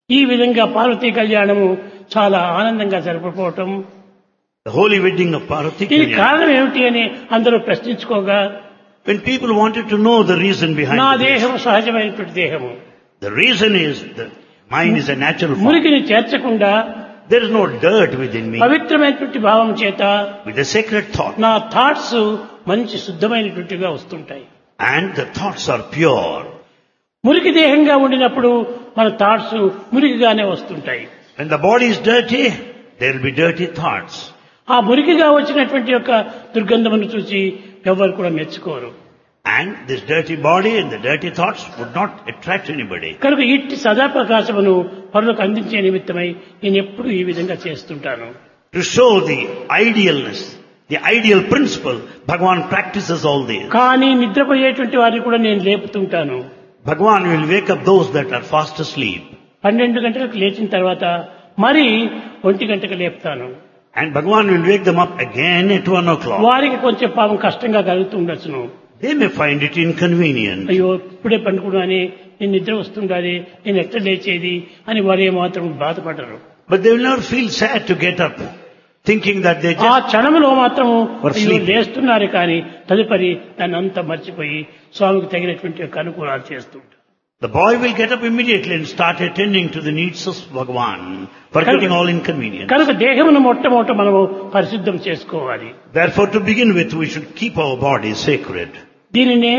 ఈ విధంగా పార్వతీ కళ్యాణము చాలా ఆనందంగా జరుపుకోవటం. The holy wedding of Parvati దీనికి Kalyan. కారణం ఏమిటి అని అందరూ ప్రశ్నించుకోగా, When people wanted to know the reason behind నా this, దేహము సహజమైనటువంటి దేహము, the reason is that mine is a natural form. మురికిని చేర్చకుండా There is no dirt within me. పవిత్రమైనటువంటి భావం చేత With a sacred thought. నా థాట్స్ మంచి శుద్ధమైనటువంటిగా వస్తుంటాయి. And the thoughts are pure. మురికి దేహంగా ఉండినప్పుడు మన థాట్స్ మురికిగానే వస్తుంటాయి. When the body is dirty, there will be dirty thoughts. ఆ మురికిగా వచ్చినటువంటి యొక్క దుర్గంధమును చూసి ఎవరు కూడా మెచ్చుకోరు. And this dirty body and the dirty thoughts would not attract anybody. కనుక ఇట్టి సదాప్రకాశమును పరులకు అందించే నిమిత్తమై నేను ఎప్పుడు ఈ విధంగా చేస్తుంటాను. To show the idealness, the ideal principle, Bhagavan practices all this. కానీ నిద్రపోయేటువంటి వారిని కూడా నేను లేపుతుంటాను. Bhagavan will wake up those that are fast asleep. 12 గంటలకు లేచిన తర్వాత మరి 1 గంటకు లేపుతాను. And Bhagavan will wake them up again at 1 o'clock. వారికి కొంచెం పాపం కష్టంగా కలుగుతుండొచ్చును. They may find it inconvenient. అయ్యో ఇప్పుడే పండుకున్నాని, నేను నిద్ర వస్తుండాలి, నేను ఎట్లా లేచేది అని వారు ఏమాత్రం బాధపడరు. But they will never feel sad to get up, thinking that they ఆ just... క్షణంలో మాత్రం Or అయ్యో sleeping. లేస్తున్నారు కానీ తదుపరి దాన్ని అంతా మర్చిపోయి స్వామికి తగినటువంటి యొక్క అనుకూలాలు చేస్తుంటారు. The boy will get up immediately and start attending to the needs of Bhagavan, forgetting all inconvenience. కనుక దేహమును మొట్టమొదట మనము పరిశుద్ధం చేసుకోవాలి. Therefore, to begin with, we should keep our body sacred. దీనినే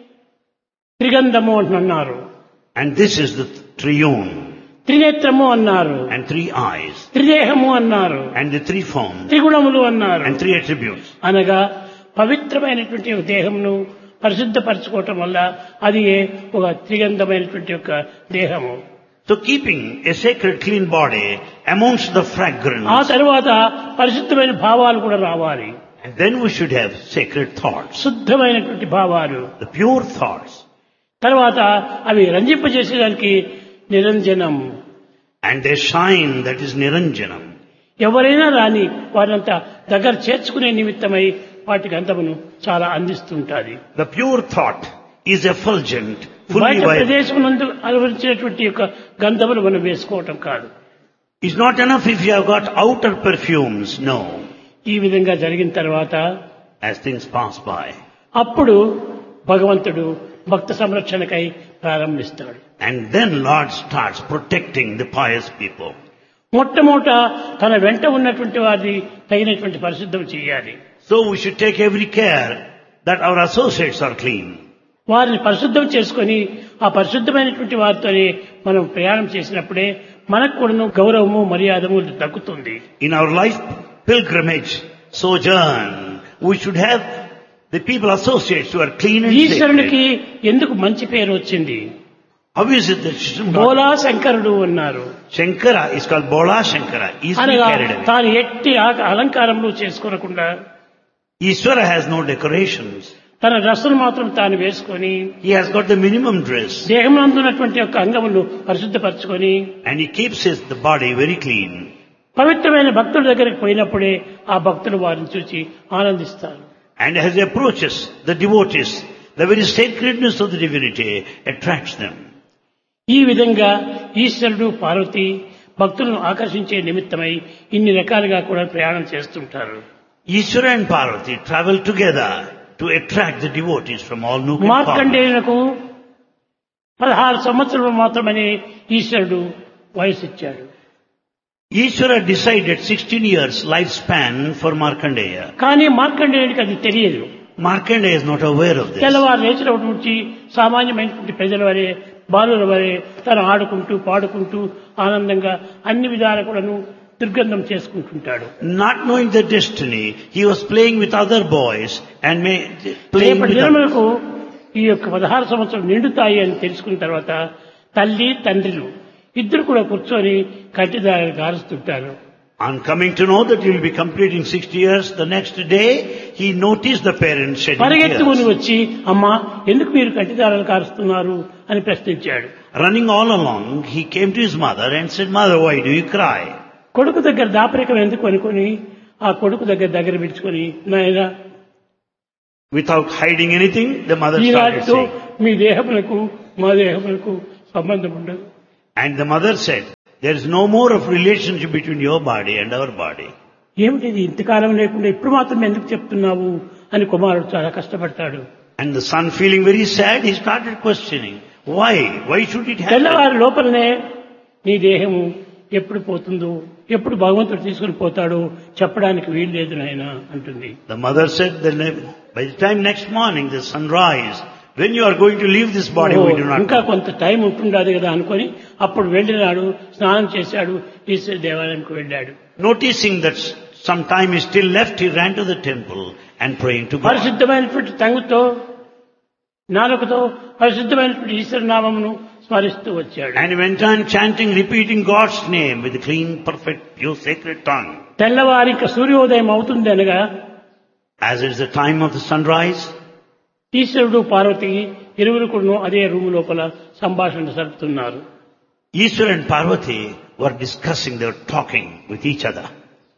త్రిగంధము అన్నారు, And this is the triune, త్రినేత్రము అన్నారు, and 3 eyes, త్రిదేహము అన్నారు, and the 3 forms, త్రిగుణములు అన్నారు. and 3 attributes. అనగా పవిత్రమైనటువంటి దేహమును పరిశుద్ధపరచుకోవటం వల్ల అది ఒక త్రిగంధమైనటువంటి యొక్క దేహము. So keeping a sacred clean body amongst the ఆ fragrance, తరువాత పరిశుద్ధమైన భావాలు కూడా రావాలి. and then we should have sacred thoughts, శుద్ధమైనటువంటి భావాలు. the pure thoughts, తర్వాత అవి రంజింపజేసేదానికి నిరంజనం. and they shine, that is Niranjanam. ఎవరైనా రాని వారంతా దగ్గర చేర్చుకునే నిమిత్తమై వాటి గంధమును చాలా అందిస్తుంటాది. The pure thought is effulgent, fully బయట vibrant. ప్రదేశం నందు అలవరించినటువంటి యొక్క గంధములు మనం వేసుకోవటం కాదు. It's not enough if you have got outer perfumes, no. ఈ విధంగా జరిగిన తర్వాత As things pass by. అప్పుడు భగవంతుడు భక్త సంరక్షణకై ప్రారంభిస్తాడు. And then Lord starts protecting the pious people. మొట్టమొదట తన వెంట ఉన్నటువంటి వారిని తగినటువంటి పరిశుద్ధం చేయాలి. So we should take every care that our associates are clean. వారిని పరిశుద్ధం చేసుకొని ఆ పరిశుద్ధమైనటువంటి వారితోనే మనం ప్రయాణం చేసినప్పుడే మనకు కూడా గౌరవము మర్యాదము దక్కుతుంది. In our life pilgrimage, sojourn, we should have the people associates who are clean and ఈశ్వరునికి sacred. ఎందుకు మంచి పేరు వచ్చింది? How is it that Shri బోలా శంకరుడు అన్నారు. Shankara is called Bola Shankara, easily అనగా carried away. తాను ఎట్టి అలంకారములు చేసుకోకుండా Ishvara has no decorations. తన డ్రెస్సును మాత్రం తాను వేసుకొని He has got the minimum dress. దేహమునందున్నటువంటి యొక్క అంగములు పరిశుద్ధపరచుకొని And he keeps the body very clean. పవిత్రమైన భక్తుల దగ్గరికి పోయినప్పుడే ఆ భక్తులు వారిని చూసి ఆనందిస్తారు. And as he approaches the devotees, the very sacredness of the divinity attracts them. ఈ విధంగా ఈశ్వరుడు పార్వతి భక్తులను ఆకర్షించే నిమిత్తమై ఇన్ని రకాలుగా కూడా ప్రయాణం చేస్తుంటారు. Ishvara and Parvati travel together to attract the devotees from all nook and corner. మార్కండేయునకు 16 సంవత్సరాలు మాత్రమే ఈశ్వరుడు వయసు ఇచ్చాడు. Ishvara decided 16 years lifespan for Markandeya. కానీ మార్కండేయుడికి అది తెలియదు. Markandeya is not aware of this. తెల్లవారు లేచినప్పటి నుంచి సామాన్యమైనటువంటి ప్రజల వరే బాలుల వరే తను ఆడుకుంటూ పాడుకుంటూ ఆనందంగా అన్ని విధాలు కూడాను దుర్గంధం చేసుకుంటుంటాడు. Not knowing the destiny, he was playing with other boys and playing with జన్మలకు ఈ యొక్క 16 సంవత్సరాలు నిండుతాయి అని తెలుసుకున్న తర్వాత తల్లి తండ్రులు ఇద్దరు కూడా కూర్చొని కంటిదారాలు కారుస్తుంటారు. On coming to know that he will be completing 60 years, the next day he noticed the parents shedding పరిగెత్తుకుని tears. వచ్చి అమ్మా ఎందుకు మీరు కంటిదారాలు కారుస్తున్నారు అని ప్రశ్నించాడు. Running all along, he came to his mother and said, "Mother, why do you cry?" కొడుకు దగ్గర దాపరికం ఎందుకు అనుకొని ఆ కొడుకు దగ్గర పిలుచుకొని నాయనా Without hiding anything, the mother started ఈనాటితో saying. మీ దేహములకు మా దేహములకు సంబంధం ఉండదు. And the mother said, There is no more of relationship between your body and our body. ఏమిటిది ఇంతకాలం లేకుండా ఇప్పుడు మాత్రం ఎందుకు చెప్తున్నావు అని కుమారుడు చాలా కష్టపడతాడు. And the son, feeling very sad, he started questioning. Why? Why should it happen? తెల్లవారి లోపలనే నీ దేహము ఎప్పుడు పోతుందో, ఎప్పుడు భగవంతుడు తీసుకుని పోతాడో చెప్పడానికి వీలు లేదు నాయనా అంటుంది. The mother said that by the time next morning the sunrise, when you are going to leave this body, we do not ఇంకా know. కొంత టైం ఉంటుండదు కదా అనుకొని అప్పుడు వెళ్ళినాడు, స్నానం చేశాడు, ఈశ్వర దేవాలయానికి వెళ్ళాడు. Noticing that some time is still left, he ran to the temple and praying to God. పరిశుద్ధమైనటువంటి తంగుతో నాలుకతో పరిశుద్ధమైనటువంటి ఈశ్వర నామమును స్మరిస్తూ వచ్చాడు. And he went on chanting, repeating God's name with a clean, perfect, pure, sacred tongue. తెల్లవారి ఇంకా సూర్యోదయం అవుతుంది అనగా As it's the time of the sunrise, ఈశ్వరుడు పార్వతి ఇరువురు కూడా అదే రూము లోపల సంభాషణ జరుపుతున్నారు. Ishwar and Parvati were discussing, they were talking with each other.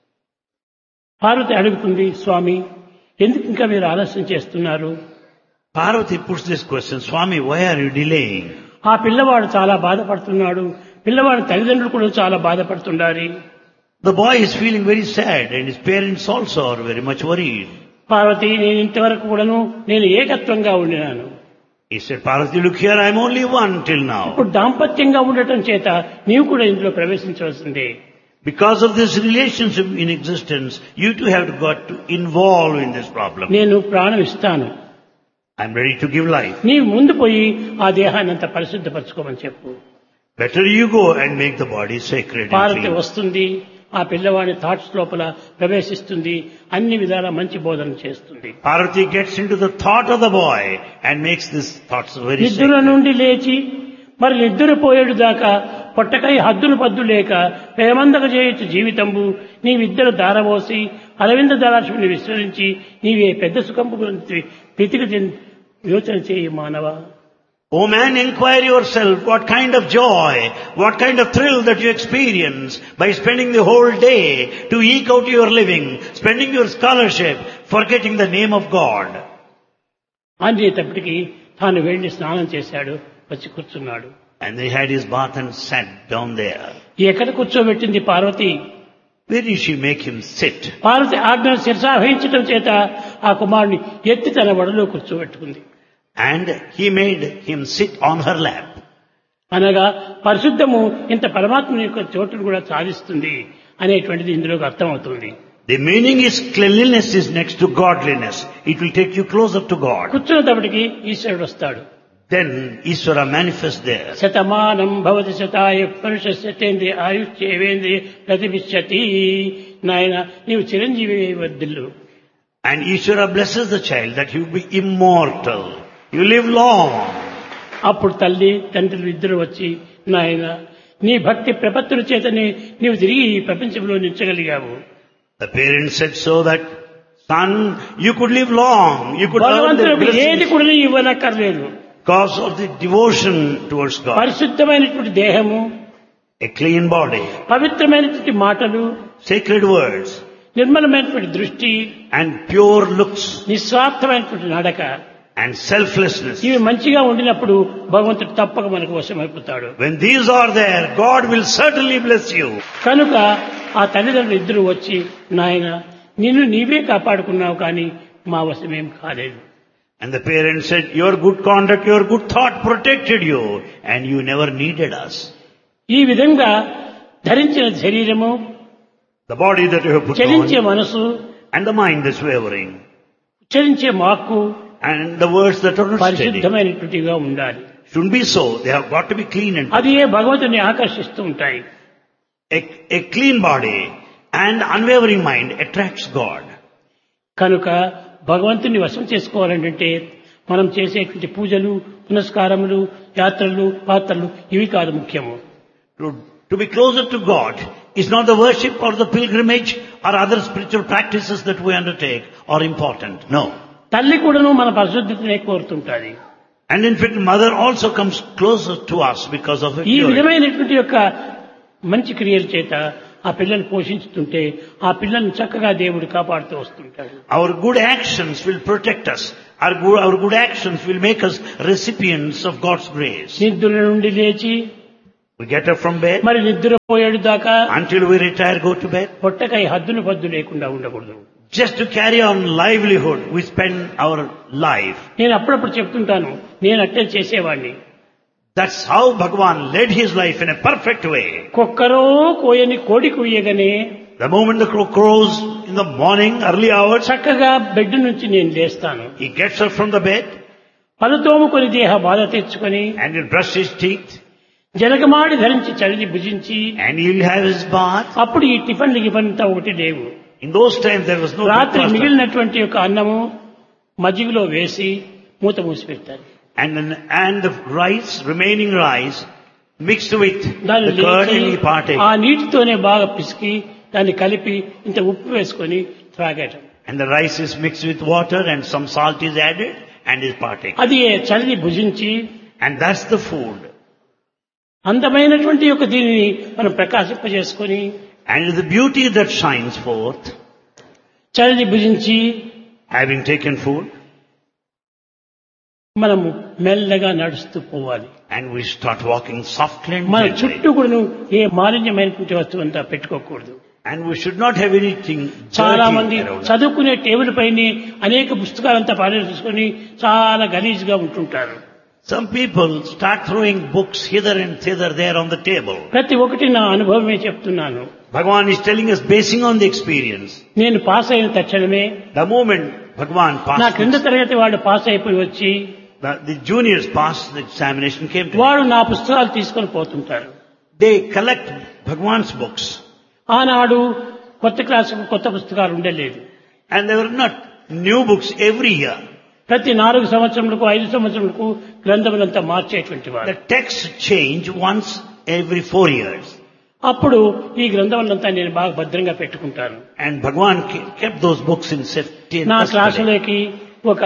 Parvati అడుగుతుంది, స్వామి ఎందుకు ఇంకా మీరు ఆలస్యం చేస్తున్నారు? Parvati puts this question, Swami, why are you delaying? ఆ పిల్లవాడు చాలా బాధపడుతున్నాడు, పిల్లవాడి తల్లిదండ్రులు కూడా చాలా బాధపడుతున్నారు. The boy is feeling very sad and his parents also are very much worried. Parvati, నేను ఇంతవరకు కూడాను నేను ఏకత్వంగా ఉండినాను. He said, Parvati, look here, I'm only one till now. ఇప్పుడు దాంపత్యంగా ఉండటం చేత నీవు కూడా ఇందులో ప్రవేశించవలసిందే. Because of this relationship in existence, you too have got to involve in this problem. నేను ప్రాణం ఇస్తాను, I'm ready to give life. నీవు ముందు పోయి ఆ దేహాన్ని అంతా పరిశుద్ధపరచుకోమని చెప్పు. Better you go and make the body sacred and Parvati clean. వస్తుంది, ఆ పిల్లవాడి థాట్స్ లోపల ప్రవేశిస్తుంది, అన్ని విధాల మంచి బోధన చేస్తుంది. Parvati gets into the thought of the boy and makes these thoughts very నిద్ర sacred. నుండి లేచి మరి నిద్ర పోయేడు దాకా పొట్టకై హద్దులు పద్దు లేక ప్రేమందక చేయొచ్చు జీవితంబు నీవిద్దరు దారబోసి అరవింద దళాశ్విని విస్మరించి నీవే పెద్ద సుఖంపు గురించి ప్రతికి యోచన చేయి మానవ. O man, inquire yourself what kind of joy, what kind of thrill that you experience by spending the whole day to eke out your living, spending your scholarship, forgetting the name of God. అనేటప్పటికీ తాను వెళ్లి స్నానం చేశాడు, వచ్చి కూర్చున్నాడు. And he had his bath and sat down there. ఎక్కడ కూర్చోబెట్టింది Parvati? Where did she make him sit? Parvati ఆజ్ఞను శిరసావహించడం చేత ఆ కుమారుని ఎత్తి తన వడలో కూర్చోబెట్టుకుంది. And he made him sit on her lap. అనగా పరిశుద్ధము ఇంత పరమాత్మ యొక్క చోటును కూడా సాధిస్తుంది అనేటువంటిది ఇందులోకి అర్థమవుతుంది. The meaning is cleanliness is next to godliness. It will take you closer to God. కూర్చున్నప్పటికీ ఈశ్వరుడు వస్తాడు. Then Ishvara manifests there. Shatamanam Bhavati శతాయ పురుషేంద్రియ ఆయుష్యేవేంద్రియ ప్రతిభిష్యతి. నాయన నీవు Chiranjeevi వర్ధిల్లు. And Ishvara blesses the child that he will be immortal. You live long. అప్పుడు తల్లి తండ్రులు ఇద్దరు వచ్చి, నాయన నీ భక్తి ప్రపత్తుల చేతనే నీవు తిరిగి ఈ ప్రపంచంలో నిలిచగలిగావు. The parents said so that, son, you could live long. You could earn the భగవంతుడికి ఏది blessings కూడా ఇవ్వనక్కర్లేదు. because of the devotion towards God. పరిశుద్ధమైనటువంటి దేహము, A clean body, పవిత్రమైనటువంటి మాటలు, sacred words, నిర్మలమైనటువంటి దృష్టి, and pure looks, నిస్వార్థమైనటువంటి నడక, and selflessness. ఇవి మంచిగా ఉండినప్పుడు భగవంతుడు తప్పక మనకు వశమైపోతాడు. When these are there, God will certainly bless you. కనుక ఆ తల్లిదండ్రులు ఇద్దరు వచ్చి, నాయన నిన్ను నీవే కాపాడుకున్నావు కానీ మా వశమేం కాలేదు. And the parents said, your good conduct, your good thought protected you, and you never needed us. ఈ విధంగా ధరించిన శరీరము, The body that you have put చలించే on, మనసు, and the mind that's wavering, చలించే వాక్కు and the words that are not steady. పరిశుద్ధమైనటువంటిగా ఉండాలి. Shouldn't be so. They have got to be clean and అది ఏ భగవంతుని ఆకర్షిస్తూ ఉంటాయి. a clean body and unwavering mind attracts God. కనుక భగవంతుని వశం చేసుకోవాలంటే మనం చేసేటువంటి పూజలు, పునస్కారములు, యాత్రలు, పాత్రలు ఇవి కాదు ముఖ్యము. To be closer to God is not the worship or the pilgrimage or other spiritual practices that we undertake are important. No. తల్లి కూడాను మన పరిశుద్ధతనే కోరుతుంటాది. And in fact, mother also comes closer to us because of her ఈ purity. విధమైనటువంటి యొక్క మంచి క్రియల చేత ఆ పిల్లల్ని పోషించుతుంటే ఆ పిల్లల్ని చక్కగా దేవుడు కాపాడుతూ వస్తుంటాడు. Our good actions will protect us. Our good actions will make us recipients of God's grace. నిద్ర నుండి లేచి We get up from bed. మరి నిద్రపోయేడు దాకా Until we retire, go to bed. పొట్టకై హద్దులు పద్దు లేకుండా ఉండకూడదు. Just to carry on livelihood, we spend our life. నేను అప్పుడప్పుడు చెప్తుంటాను, నేను అట్టే చేసేవాడిని. That's how Bhagavan led his life in a perfect way. కుక్కరో కోయని కోడి కుయ్యగానే The moment the crow crows in the morning, early hours, చక్కగా బెడ్ నుంచి నేను లేస్తాను. he gets up from the bed పలు తోముకొని దేహ బాధ తెచ్చుకొని and he'll brush his teeth జలగమాడి ధరించి చలిని భుజించి and he'll have his bath. అప్పుడు ఈ టిఫిన్లు గిఫన్తా ఒకటి లేవు. In those times there was no రాత్రి breakfast. మిగిలినటువంటి యొక్క అన్నము మజ్జిగలో వేసి మూత మూసి పెడతారు. And the rice, remaining rice, mixed with దాన్ని the curd లేచి and he partake. ఆ నీటితోనే బాగా పిసికి దాన్ని కలిపి ఇంత ఉప్పు వేసుకొని త్రాగటం. And the rice is mixed with water and some salt is added and is partake. అది చలిని భుజించి And that's the food. అందమైనటువంటి యొక్క దీనిని మనం ప్రకాశింపజేసుకొని And the beauty that shines forth, చలిని భుజించి having taken food, మనము మెల్లగా నడుస్తూ పోవాలి. and we start walking softly and మన gently. చుట్టూ కూడా ఏ మాలిన్యమైనటువంటి వస్తువు అంతా పెట్టుకోకూడదు. And we should not have anything చాలా మంది dirty around us. చదువుకునే టేబుల్ పైన అనేక పుస్తకాలంతా పారేసుకొని చాలా గలీజ్గా ఉంటుంటారు. Some people start throwing books hither and thither there on the table. ప్రతి ఒక్కటి నా అనుభవమే చెప్తున్నాను. Bhagavan is telling us basing on the experience. నేను పాస్ అయిన తక్షణమే The moment Bhagavan నా passed, క్రింద తరగతి వాడు పాస్ అయిపోయి వచ్చి the juniors passed the examination came to him. వాడు నా పుస్తకాలు తీసుకొని పోతుంటారు. They collect Bhagavan's books. ఆనాడు కొత్త క్లాసుకు కొత్త పుస్తకాలు ఉండలేదు. And there were not new books every year. ప్రతి 4 సంవత్సరములకు 5 సంవత్సరములకు గ్రంథములంతా మార్చేటువంటి వారు. The texts change once every 4 years. అప్పుడు ఈ గ్రంథములంతా నేను బాగా భద్రంగా పెట్టుకుంటాను. And Bhagavan kept those books in safety and నా custody. క్లాసులోకి ఒక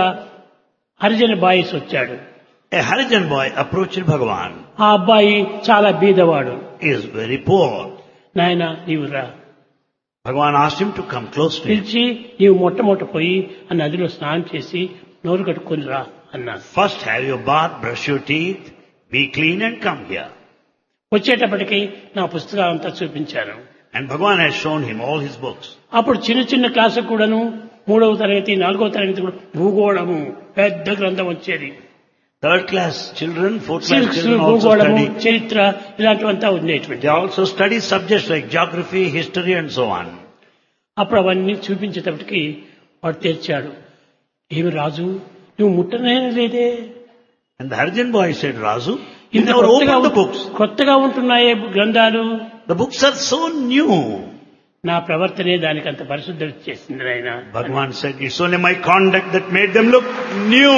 హరిజన బాయిస్ వచ్చాడు. A Harijan boy approached Bhagavan. ఆ అబ్బాయి చాలా బీదవాడు. He is very poor. నాయన నీవు రా, Bhagavan asked him to come close to him. పిలిచి నీవు మొట్టమొదట పోయి ఆ నదిలో స్నానం చేసి నోరు కట్టుకొని రా అన్నాడు. First have your bath, brush your teeth, be clean and come here. వచ్చేటప్పటికి నా పుస్తకాలంతా చూపించాను. And Bhagavan has shown him all his books. అప్పుడు చిన్న చిన్న క్లాసుకు కూడాను 3వ తరగతి 4వ తరగతి కూడా భూగోళము పెద్ద గ్రంథం వచ్చేది. Third class children, fourth class civics, children also భూగోళము, study. చరిత్ర ఇలాంటివంతా ఉండేటువంటి. They also study subjects like geography, history and so on. అప్పుడు అవన్నీ చూపించేటప్పటికి వాడు తెచ్చాడు. ఏమి రాజు నువ్వు ముట్టనే లేదే, And the Harijan boy said, Razu, you ఇంత never opened the books. కొత్తగా ఉంటున్నాయే గ్రంథాలు. The books are so new. నా ప్రవర్తనే దానికి అంత పరిశుద్ధి చేసింది ఆయన. Bhagavan said, it's only my conduct that made them look new,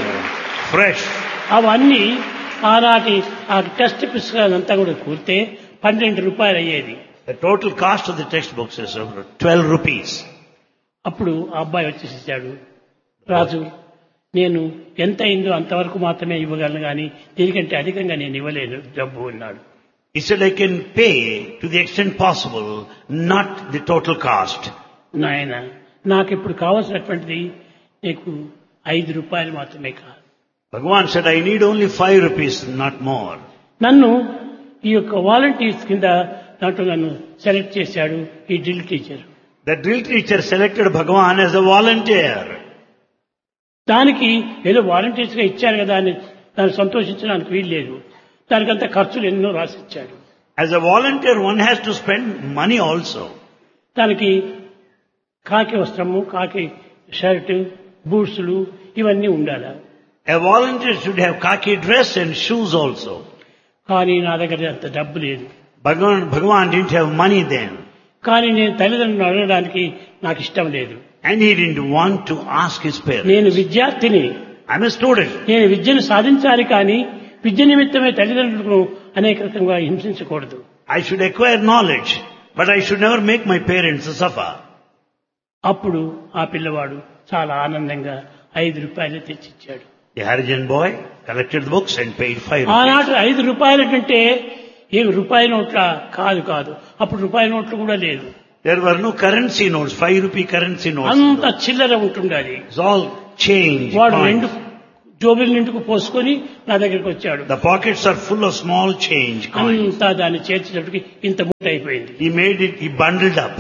fresh. అవన్నీ ఆనాటి ఆ టెక్స్ట్ పుస్తకాలంతా కూడా కూర్తే 12 రూపాయలు అయ్యేది. The total cost of the textbooks is over 12 rupees. అప్పుడు ఆ అబ్బాయి వచ్చేసాడు. రాజు నేను ఎంత అయిందో అంతవరకు మాత్రమే ఇవ్వగలను కానీ దీనికంటే అధికంగా నేను ఇవ్వలేను డబ్బు అన్నాడు. He said, I can pay to the extent possible, not the total cost. నాయన నాకు ఇప్పుడు కావాల్సినటువంటిది నీకు 5 రూపాయలు మాత్రమే కాదు. Bhagavan said, I need only 5 rupees, not more. నన్ను ఈ యొక్క వాలంటీర్స్ కింద దాంట్లో నన్ను సెలెక్ట్ చేశాడు ఈ drill teacher. The drill teacher selected Bhagavan as a volunteer. దానికి ఏదో వాలంటీర్స్ గా ఇచ్చారు కదా అని దాన్ని సంతోషించడానికి వీలు లేదు. దానికంతా ఖర్చులు ఎన్నో రాసిచ్చాడు. As a volunteer, one has to spend money also. దానికి కాకి వస్త్రము, కాకి షర్టు, బూట్సులు ఇవన్నీ ఉండాలి. A volunteer should have khaki dress and shoes also. కానీ నా దగ్గర అంత డబ్బు లేదు. Bhagavan didn't have money then. కానీ నేను తల్లిదండ్రులను అడగడానికి నాకు ఇష్టం లేదు. And he didn't want to ask his parents. నేను విద్యార్థిని, I'm a student. నేను విద్యను సాధించాలి కానీ విద్య నిమిత్తమే తల్లిదండ్రులను అనేక రకంగా హింసించకూడదు. I should acquire knowledge, but I should never make my parents suffer. అప్పుడు ఆ పిల్లవాడు చాలా ఆనందంగా 5 రూపాయలు తెచ్చిచ్చాడు. The Harijan boy collected the books and paid 5 rupees. ఆనాటి 5 రూపాయలు అంటే ఏమి రూపాయి నోట్ల కాదు. అప్పుడు రూపాయి నోట్లు కూడా లేదు. There were no currency notes, 5 rupee currency notes. అంత చిల్లర ఉంటుండాలి. It's all change. వాడు coins. 2 జోబుల నిండుకు పోసుకొని నా దగ్గరికి వచ్చాడు. The pockets are full of small change coins. అంతా దాన్ని చేర్చేటప్పటికి ఇంత మూట అయిపోయింది. He bundled up.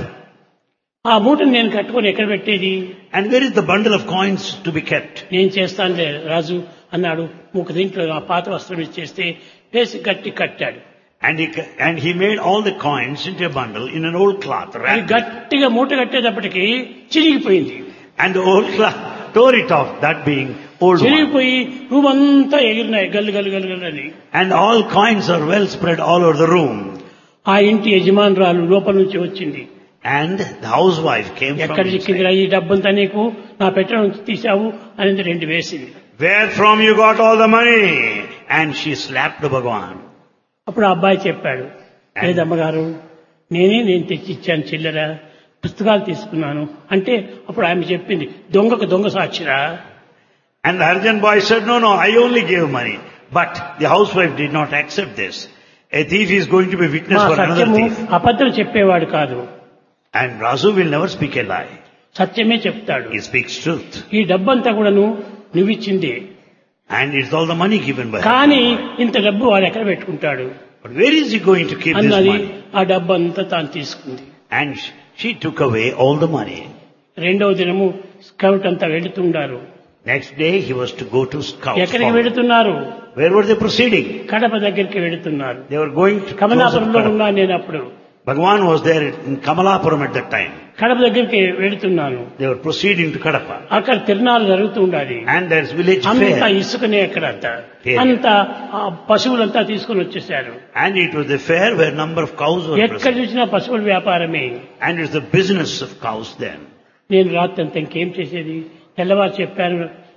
ఆ మూటను నేను కట్టుకొని ఎక్కడ పెట్టేది? And where is the bundle of coins to be kept? నేను చేస్తానులే రాజు అన్నాడు. ఒక దీంట్లో ఆ పాత వస్త్రం ఇచ్చేస్తే వేసి గట్టి కట్టాడు. And he made all the coins into a bundle in an old cloth. అది గట్టిగా మూట కట్టేటప్పటికి చిరిగిపోయింది. And the old cloth tore it off, that being old one. చిరిగిపోయి room అంతా ఎగిరినాయి గల్లు గల్లు గల్లు గల్లు అని. And all coins are well spread all over the room. ఆ ఇంటి యజమానురాలు లోపల నుంచి వచ్చింది. And the housewife came from ఎక్కడ చిక్కిందిరా inside. ఈ డబ్బంతా నీకు నా పెట్టె నుంచి తీసావు అనేది 2 వేసింది. Where from you got all the money? And she slapped Bhagwan. అప్పుడు ఆ అబ్బాయి చెప్పాడు, లేదమ్మగారు నేను తెచ్చి ఇచ్చాను చిల్లర, పుస్తకాలు తీసుకున్నాను అంటే అప్పుడు ఆమె చెప్పింది దొంగకు దొంగ సాక్షిరా. And the Arjan boy said, no, I only gave money. But the housewife did not accept this. A thief is going to be witness మా for another సత్యము thief. అబద్ధం చెప్పేవాడు కాదు, And Razu will never speak a lie. సత్యమే చెప్తాడు. He speaks truth. ఈ డబ్బంతా కూడాను నువ్విచ్చిందే, And it's all the money given by her. కానీ ఇంత డబ్బు వాడు ఎక్కడ పెట్టుకుంటాడు But where is he going to keep this అన్నది money? ఆ డబ్బంతా తాను తీసుకుంది. And she took away all the money. రెండవ దినము స్కౌట్ అంతా వెళుతుండారు. Next day he was to go to Scouts. ఎక్కడికి Forward. వెళుతున్నారు? Where were they proceeding? Kadapa దగ్గరికి వెళుతున్నారు. They were going to కమలాపురంలో Kadapa. ఉన్నాను నేను అప్పుడు. Bhagwan was there in Kamalapuram at that time. Kadapa దగ్గరికి వెళుతున్నాను. They were proceeding to Kadapa. అక్కడ తిరునాళ్ళు జరుగుతూ ఉండాలి. And there's village అంతా fair. ఇసుకనే అక్కడంతా Fair. అంతా ఆ పశువులంతా తీసుకుని వచ్చేసారు. And it was the fair where number of cows were ఎక్కడ present. చూసినా పశువుల వ్యాపారమే. And it's the business of cows then. నేను రాత్రి అంతా ఇంకేం చేసేది, తెల్లవారు చెప్పాను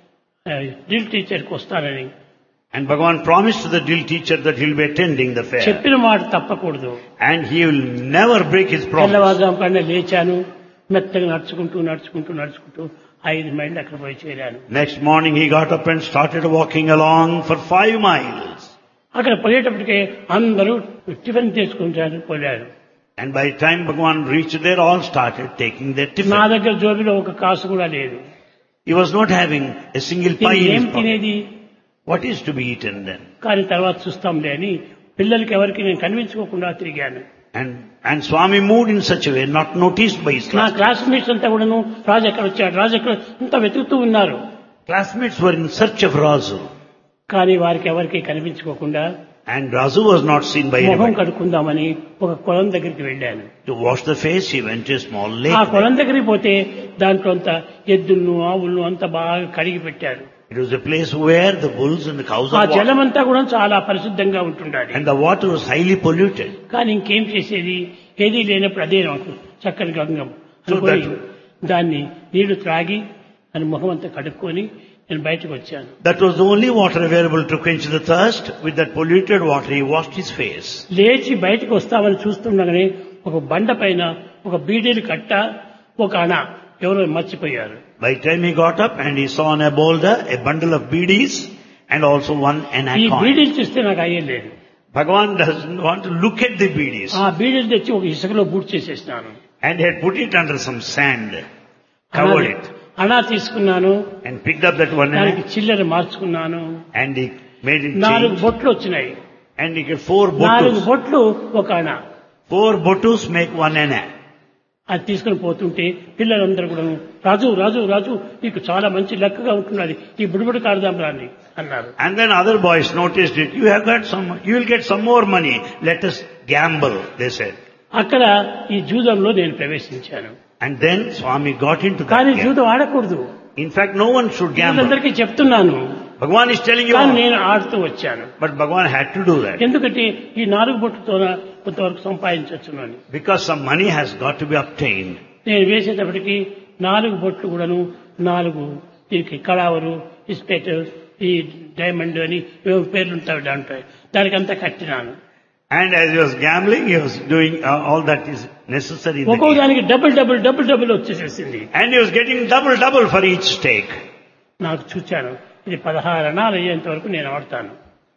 డ్రిల్ టీచర్కి వస్తానని. And Bhagwan promised to the drill teacher that he'll be attending the fair. చెప్పిన మాట తప్పకూడదు. And he will never break his promise. తెల్లవారుజాము కన్నా లేచాను, మెత్తగా నడుచుకుంటూ 5 మైళ్ళు అక్కడ పోయి చేరాను. Next morning he got up and started walking along for 5 miles. అక్కడ పోయేటప్పటికే అందరూ టిఫిన్ చేసుకుంటారు పోయారు. And by the time Bhagwan reached there, all started taking their నా tiffin. దగ్గర జోబిలో ఒక కాసు కూడా లేదు. He was not having a single pie in ఏం his pocket. తినేది? What is to be eaten then? కానీ తర్వాత చూస్తాంలే అని పిల్లలకి ఎవరికి నేను కనిపించుకోకుండా తిరిగాను. And Swami moved in such a way, not noticed by his నా classmates. క్లాస్మేట్స్ అంతా కూడాను రాజు ఎక్కడ వచ్చాడు, రాజు ఎక్కడ అంతా వెతుకుతూ ఉన్నారు. Classmates were in search of Razu. కానీ వారికి ఎవరికి కనిపించుకోకుండా And Razu was not seen by మొహం anybody. కడుక్కుందామని ఒక కొలం దగ్గరికి వెళ్ళాను. To wash the face, he went to a small ఆ lake. కొలం దగ్గరికి పోతే దాంట్లో అంతా ఎద్దులను ఆవులను అంతా బాగా కడిగి పెట్టారు. It was a place where the bulls and the cows ఆ are జలం walking. అంతా కూడా చాలా పరిశుద్ధంగా ఉంటుండాలి. And the water was highly polluted. కానీ ఇంకేం చేసేది, ఏదీ లేనప్పుడు అదే నాకు చక్కని గంగం So అనుకొని that- దాన్ని నీళ్లు త్రాగి అని ముఖం అంతా కడుక్కొని నేను బయటకు వచ్చాను. That was the only water available to quench the thirst. With that polluted water, he washed his face. లేచి బయటకు వస్తామని చూస్తుండగానే ఒక బండ పైన ఒక బీడీలు కట్ట, ఒక అణ ఎవరో మర్చిపోయారు. By the time he got up and he saw on a boulder a bundle of beedies and also one anna ఈ coin. బీడీలు చూస్తే నాకు అయ్యలేదు. Bhagavan doesn't want to look at the beedies. ఆ బీడీలు తెచ్చి ఒక ఇసుకలో boot చేసేసినాను. And he had put it under some sand, covered it, అణా తీసుకున్నాను, and picked up that one దానికి anna చిల్లర మార్చుకున్నాను. and he made it 4 change. బొట్లు వచ్చినాయి. And he get 4 4 botus. బొట్లు ఒక అణ. 4 botus make 1 anna. అది తీసుకుని పోతుంటే పిల్లలందరూ కూడా రాజు రాజు రాజు నీకు చాలా మంచి లెక్కగా ఉంటున్నది, ఈ బుడిబుడి కాడదాం రాని అన్నారు. And then other boys noticed it. You will get some more money. Let us gamble, they said. అక్కడ ఈ జూదంలో నేను ప్రవేశించాను. And then Swami got into కానీ that game. జూదం ఆడకూడదు, In fact, no one should gamble. అందరికీ చెప్తున్నాను. Bhagavan is telling you కానీ all. నేను ఆడుతూ వచ్చాను. But Bhagavan had to do that. ఎందుకంటే ఈ 4 బొట్టుతో కొంతవరకు సంపాదించవచ్చును అని. Because some money has got to be obtained. నేను వేసేటప్పటికి 4 బొట్లు కూడాను 4 దీనికి కళావరు, ఇస్పెట్, ఈ డైమండ్ అని ఏవో పేర్లు ఉంటాయి దాంట్లో, దానికంతా కట్టినాను. And as he was gambling, he was doing all that is necessary in the ఒక్కో game. దానికి double వచ్చేసేసింది. And he was getting double for each stake. నాకు చూచాను, ఇది 16 అణాలు అయ్యేంత వరకు నేను ఆడతాను.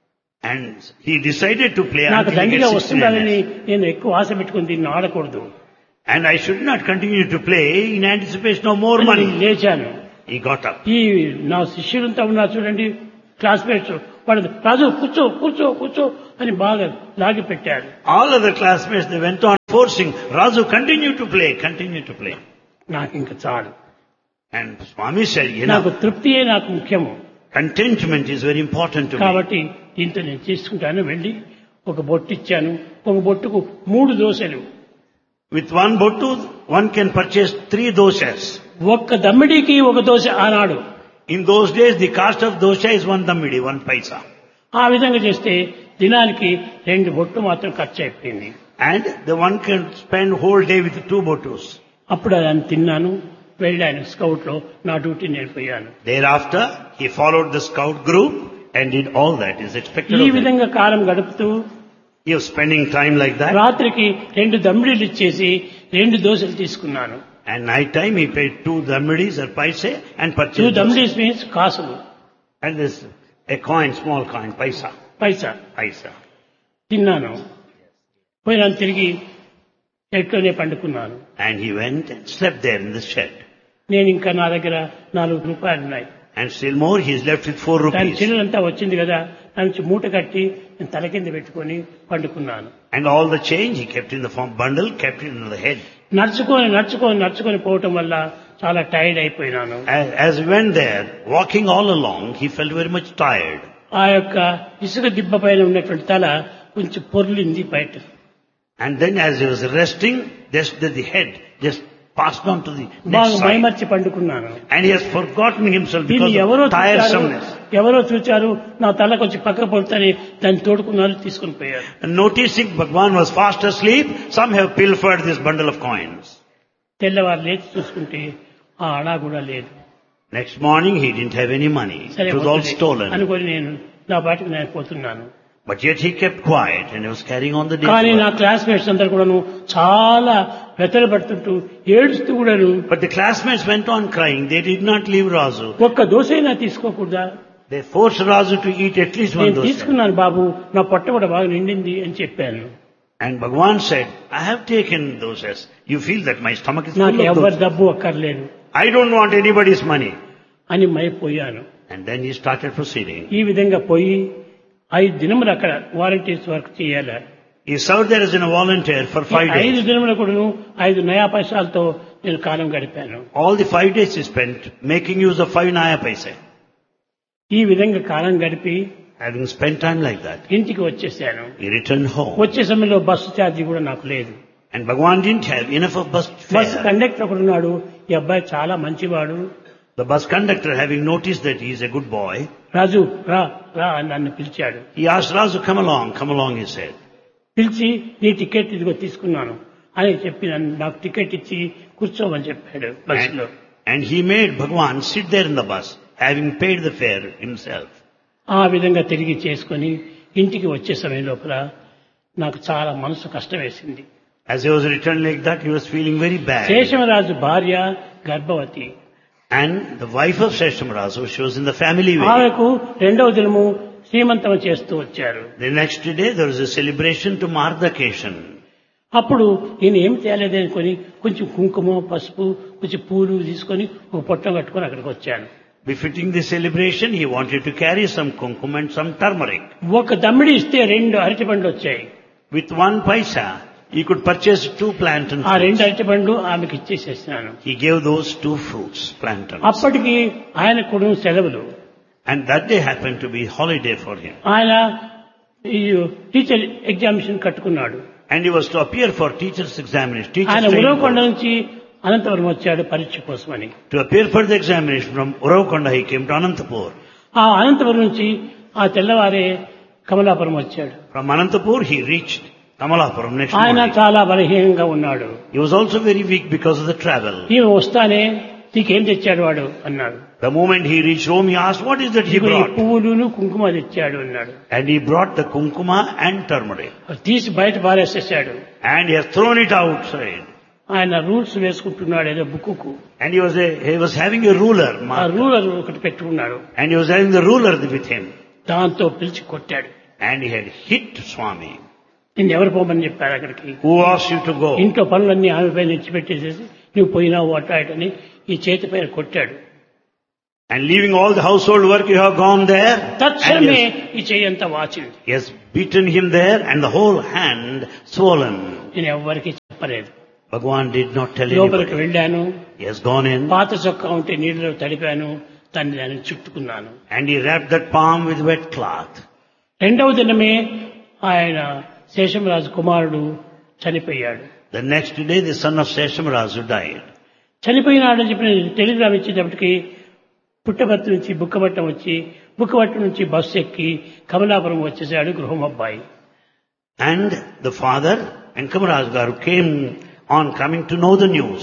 And he decided to play నాకు until he దండిగా gets 16 వస్తుందని annas. నేను ఎక్కువ ఆశ పెట్టుకుని దీన్ని ఆడకూడదు. And I should not continue to play in anticipation of more అని money. లేచాను. He got up. ఈ నా శిష్యులంతా ఉన్నారు చూడండి, క్లాస్మేట్స్ వాడు రాజు కూర్చో కూర్చో కూర్చో అని బాగా లాగి పెట్టారు. All other classmates, they went on forcing, Raju, continue to play, continue to play. నాకు ఇంకా చాలు, And Swami said, నాకు తృప్తియే నాకు ముఖ్యము, contentment is very important to me. కాబట్టి దీంతో నేను చేసుకుంటాను. వెళ్ళి ఒక బొట్టు ఇచ్చాను. ఒక బొట్టుకు 3 దోశలు. With one bottu, one can purchase 3 doshas. ఒక్క దమ్మిడికి ఒక దోశ ఆనాడు. In those days, the cost of dosha is 1 dammidi, 1 paisa. ఆ విధంగా చేస్తే దినానికి 2 బొట్టు మాత్రం ఖర్చు అయిపోయింది. And the one can spend whole day with 2 bottus. అప్పుడు దాన్ని తిన్నాను. వెళ్ళాను స్కౌట్ లో, నా డ్యూటీ నేను పోయాను. Thereafter, he followed the scout group and did all that is expected ఈ of him. విధంగా కాలం గడుపుతూ He was spending time like that. రాత్రికి 2 దమ్మిడీలు ఇచ్చేసి 2 దోశలు తీసుకున్నాను. And night time, he paid 2 dammidis or paise and 2 purchased dosa. దమ్మిడీస్ means కాసులు, And this, a coin, small coin, paisa, Paisa paisa. తిన్నాను. పోయినాను, తిరిగి చెట్లోనే పండుకున్నాను. And he went and slept there in the shed. నేను ఇంకా నా దగ్గర 4 రూపాయలు ఉన్నాయి. And still more, he is left with 4 దాని rupees. చిల్లంతా వచ్చింది కదా, దాని మూట కట్టి నేను తల కింద పెట్టుకొని పండుకున్నాను. And all the change he kept in the form bundle, kept it in the head. నడుచుకొని పోవటం వల్ల చాలా tired అయిపోయినాను. As he went there, walking all along, he felt very much tired. ఆ యొక్క ఇసుక దిబ్బ పైన ఉన్నటువంటి తల కొంచెం పొర్లింది బయట. And then as he was resting, just the head just passed on to the next బాగా side. మైమర్చి పండుకున్నాను. And he has forgotten himself దీన్ని because of tiresomeness. ఎవరో చూచారు, నా తల కొంచెం పక్క పడుతుంది, దాన్ని తోడుకున్నారు, తీసుకుని పోయారు. And noticing Bhagwan was fast asleep, some have pilfered this bundle of coins. తెల్లవారు లేచి చూసుకుంటే ఆ అడా కూడా లేదు. Next morning he didn't have any money. సరే It was all పోతుంది stolen. అనుకొని నేను నా బాటికి నేను పోతున్నాను. But yet he kept quiet and he was carrying on the day's కానీ నా work. క్లాస్మేట్స్ అందరు కూడాను చాలా వెతలు పడుతుంటూ ఏడుస్తూ కూడాను, But the classmates went on crying. They did not leave Raju. ఒక్క దోశైనా తీసుకోకూడదా? They forced Raju to eat at least one నేను dosa. తీసుకున్నాను బాబు, నా పొట్ట కూడా బాగా నిండింది అని చెప్పాను. And Bhagwan said, I have taken dosas. You feel that my stomach is నాకు full of ఎవరి dosas. డబ్బు అక్కర్లేదు I don't want anybody's money. అని మైపోయాను. And then he started proceeding. ఈ విధంగా పోయి 5 దినములు అక్కడ వాలంటీర్స్ వర్క్ చేయాలి. He served there as a volunteer for 5 5 days. దినముల కూడాను 5 నయా పైసలతో నేను కాలం గడిపాను. All the 5 days he spent making use of 5 naya paise. ఈ విధంగా కాలం గడిపి Having spent time like that, ఇంటికి వచ్చేసాను. he returned home. వచ్చే సమయంలో బస్సు ఛార్జీ కూడా నాకు లేదు. And Bhagwan didn't have enough of bus bus fare. Conductor ఒకడు ఉన్నాడు, ఈ అబ్బాయి చాలా మంచివాడు, The bus conductor, having noticed that he is a good boy, రాజు రా రా అని నన్ను పిలిచాడు. he asked Raju, come along, he said. పిలిచి నీ టికెట్ ఇదిగో తీసుకున్నాను అని చెప్పి నాకు టికెట్ ఇచ్చి కూర్చోమని చెప్పాడు బస్సులో. And he made Bhagwan sit there in the bus, having paid the fare himself. ఆ విధంగా తిరిగి చేసుకొని ఇంటికి వచ్చే సమయం లోపల నాకు చాలా మనసు కష్టం వేసింది. As he was returning like that, he was feeling very bad. Seshamaraju భార్య గర్భవతి. And the wife of Seshamarazu, she was in the family way. ఆమెకు 2వ దినము శ్రీమంతం చేస్తూ వచ్చారు. The next day, there was a celebration to mark the occasion. అప్పుడు నేను ఏం తేలేదని అనుకొని కొంచెం కుంకుమ పసుపు కొంచెం పూలు తీసుకొని ఒక పొట్టం కట్టుకొని అక్కడికి వచ్చాను. Befitting the celebration, he wanted to carry some kumkum and some turmeric. ఒక దమ్మిడి ఇస్తే 2 అరటిపండ్లు వచ్చాయి. With 1 paisa, he could purchase 2 plantain ఆ 2 fruits. అరటిపండ్లు ఆమెకి ఇచ్చేసేసినాను. He gave those 2 fruits, plantains. అప్పటికి ఆయన కూడా సెలవులు. And that day happened to be holiday for him. ఆయన ఈ టీచర్ ఎగ్జామినేషన్ కట్టుకున్నాడు. And he was to appear for teacher's examination. ఆయన Teacher's ఉరవకొండ training నుంచి అనంతపురం వచ్చాడు పరీక్ష కోసమని. course. To appear for the examination from Uravkonda, he came to Anantapur. ఆ అనంతపురం నుంచి ఆ తెల్లవారే కమలాపురం వచ్చాడు. From Anantapur, he reached Kamalapuram next ఆయన morning. చాలా బలహీనంగా ఉన్నాడు. He was also very weak because of the travel. ఈమె వస్తానే నీకేం తెచ్చాడు వాడు అన్నాడు. The moment he reached home, he asked, what is that he ఇదిగో ఈ brought? పువ్వులును కుంకుమ తెచ్చాడు అన్నాడు. And he brought the kumkuma and turmeric. అది తీసి బయట పారేసేసాడు. And he has thrown it outside. ఆయన రూల్స్ వేసుకుంటున్నాడు ఏదో బుక్కుకు. And he was having a ruler ఆ marker. రూలర్ ఒకటి పెట్టుకున్నాడు. And he was having the ruler with him. దాంతో పిలిచి కొట్టాడు. And he had hit Swami. నిన్ను ఎవరు పోమని చెప్పారు అక్కడికి? Who asked you to go? ఇంట్లో పనులన్నీ ఆమె పైన ఇచ్చిపెట్టేసేసి నువ్వు పోయినావు అటాటని ఈ చేతి పైన కొట్టాడు. And leaving all the household work, you have gone there. And తక్షణమే ఈ చెయ్యి అంతా వాచింది. he has beaten him there and the whole hand swollen. నేను ఎవ్వరికీ చెప్పలేదు. Bhagwan did not tell లోపలికి anybody. వెళ్ళాను. He has gone in పాత చొక్కా ఉంటే నీళ్ళలో తడిపాను, దాన్ని చుట్టుకున్నాను. and he wrapped that palm with wet cloth. రెండవ దినమే ఆయన శేషమరాజు కుమారుడు చనిపోయాడు. The next day, the son of Seshamarazu died. చనిపోయినాడని చెప్పిన టెలిగ్రామ్ ఇచ్చేటప్పటికి పుట్టపర్తి నుంచి బుక్కపట్నం వచ్చి, బుక్కపట్నం నుంచి బస్సు ఎక్కి కమలాపురం వచ్చేసాడు గృహం అబ్బాయి. And the father and Kamaraj Garu came on coming to know the news.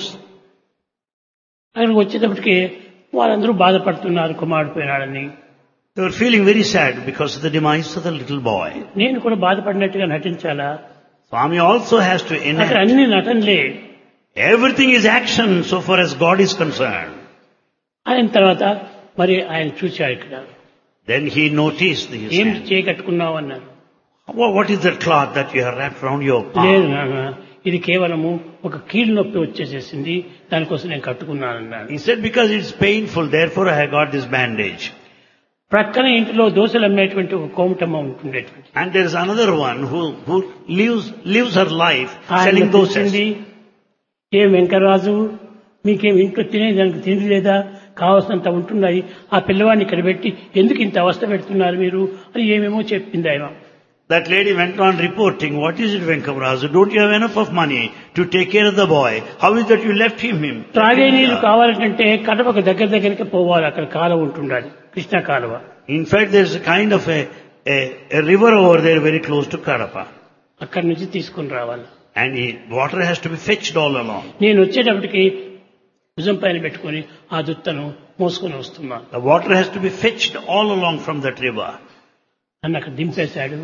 అక్కడికి వచ్చేటప్పటికి వాళ్ళందరూ బాధపడుతున్నారు కుమారుడు పోయినాడని. They were feeling very sad because of the demise of the little boy. నేను కూడా బాధపడినట్టుగా నటించాలా? Swami also has to అక్కడ enact. అన్ని నటనలే. Everything is action so far as God is concerned. అయిన తర్వాత మరి ఆయన చూశాడు ఇక్కడ. Then he noticed his ఏం hand. చేయకట్టుకున్నావు అన్నారు. What is that cloth that you have wrapped around your లేదు palm? నాన్న, ఇది కేవలము ఒక కీళ్ళు నొప్పి వచ్చేసేసింది, దానికోసం నేను కట్టుకున్నానన్నాడు. He said, because it's painful, therefore I have got this bandage. ప్రక్కన ఇంటిలో దోశలు అమ్మేటువంటి ఒక కోమటమ్మ ఉంటుండేటువంటి And there is another one who lives her life ఆయన selling dosas. పిలిచింది, ఏం వెంకరాజు, మీకేం ఇంట్లో తినేదానికి తిండి లేదా, కావాల్సినంత ఉంటున్నాయి, ఆ పిల్లవాడిని ఇక్కడ పెట్టి ఎందుకు ఇంత అవస్థ పెడుతున్నారు మీరు అని ఏమేమో చెప్పింది ఆయన. That lady went on reporting, what is it, Venkavarazu? Don't you have enough of money to take care of the boy? How is that you left him? త్రాగే నీళ్లు కావాలంటే కడపకు దగ్గరికి పోవాలి, అక్కడ కాలువ ఉంటుండాలి, కృష్ణా కాలువ. In fact, there's a kind of a river over there very close to Kadapa. అక్కడి నుంచి తీసుకుని రావాలి. And water has to be fetched all along. నేను వచ్చేటప్పటికి భుజం పైన పెట్టుకుని ఆ దుత్తను మోసుకొని వస్తున్నాను. The water has to be fetched all along from that river. నన్ను అక్కడ దింపేశాడు.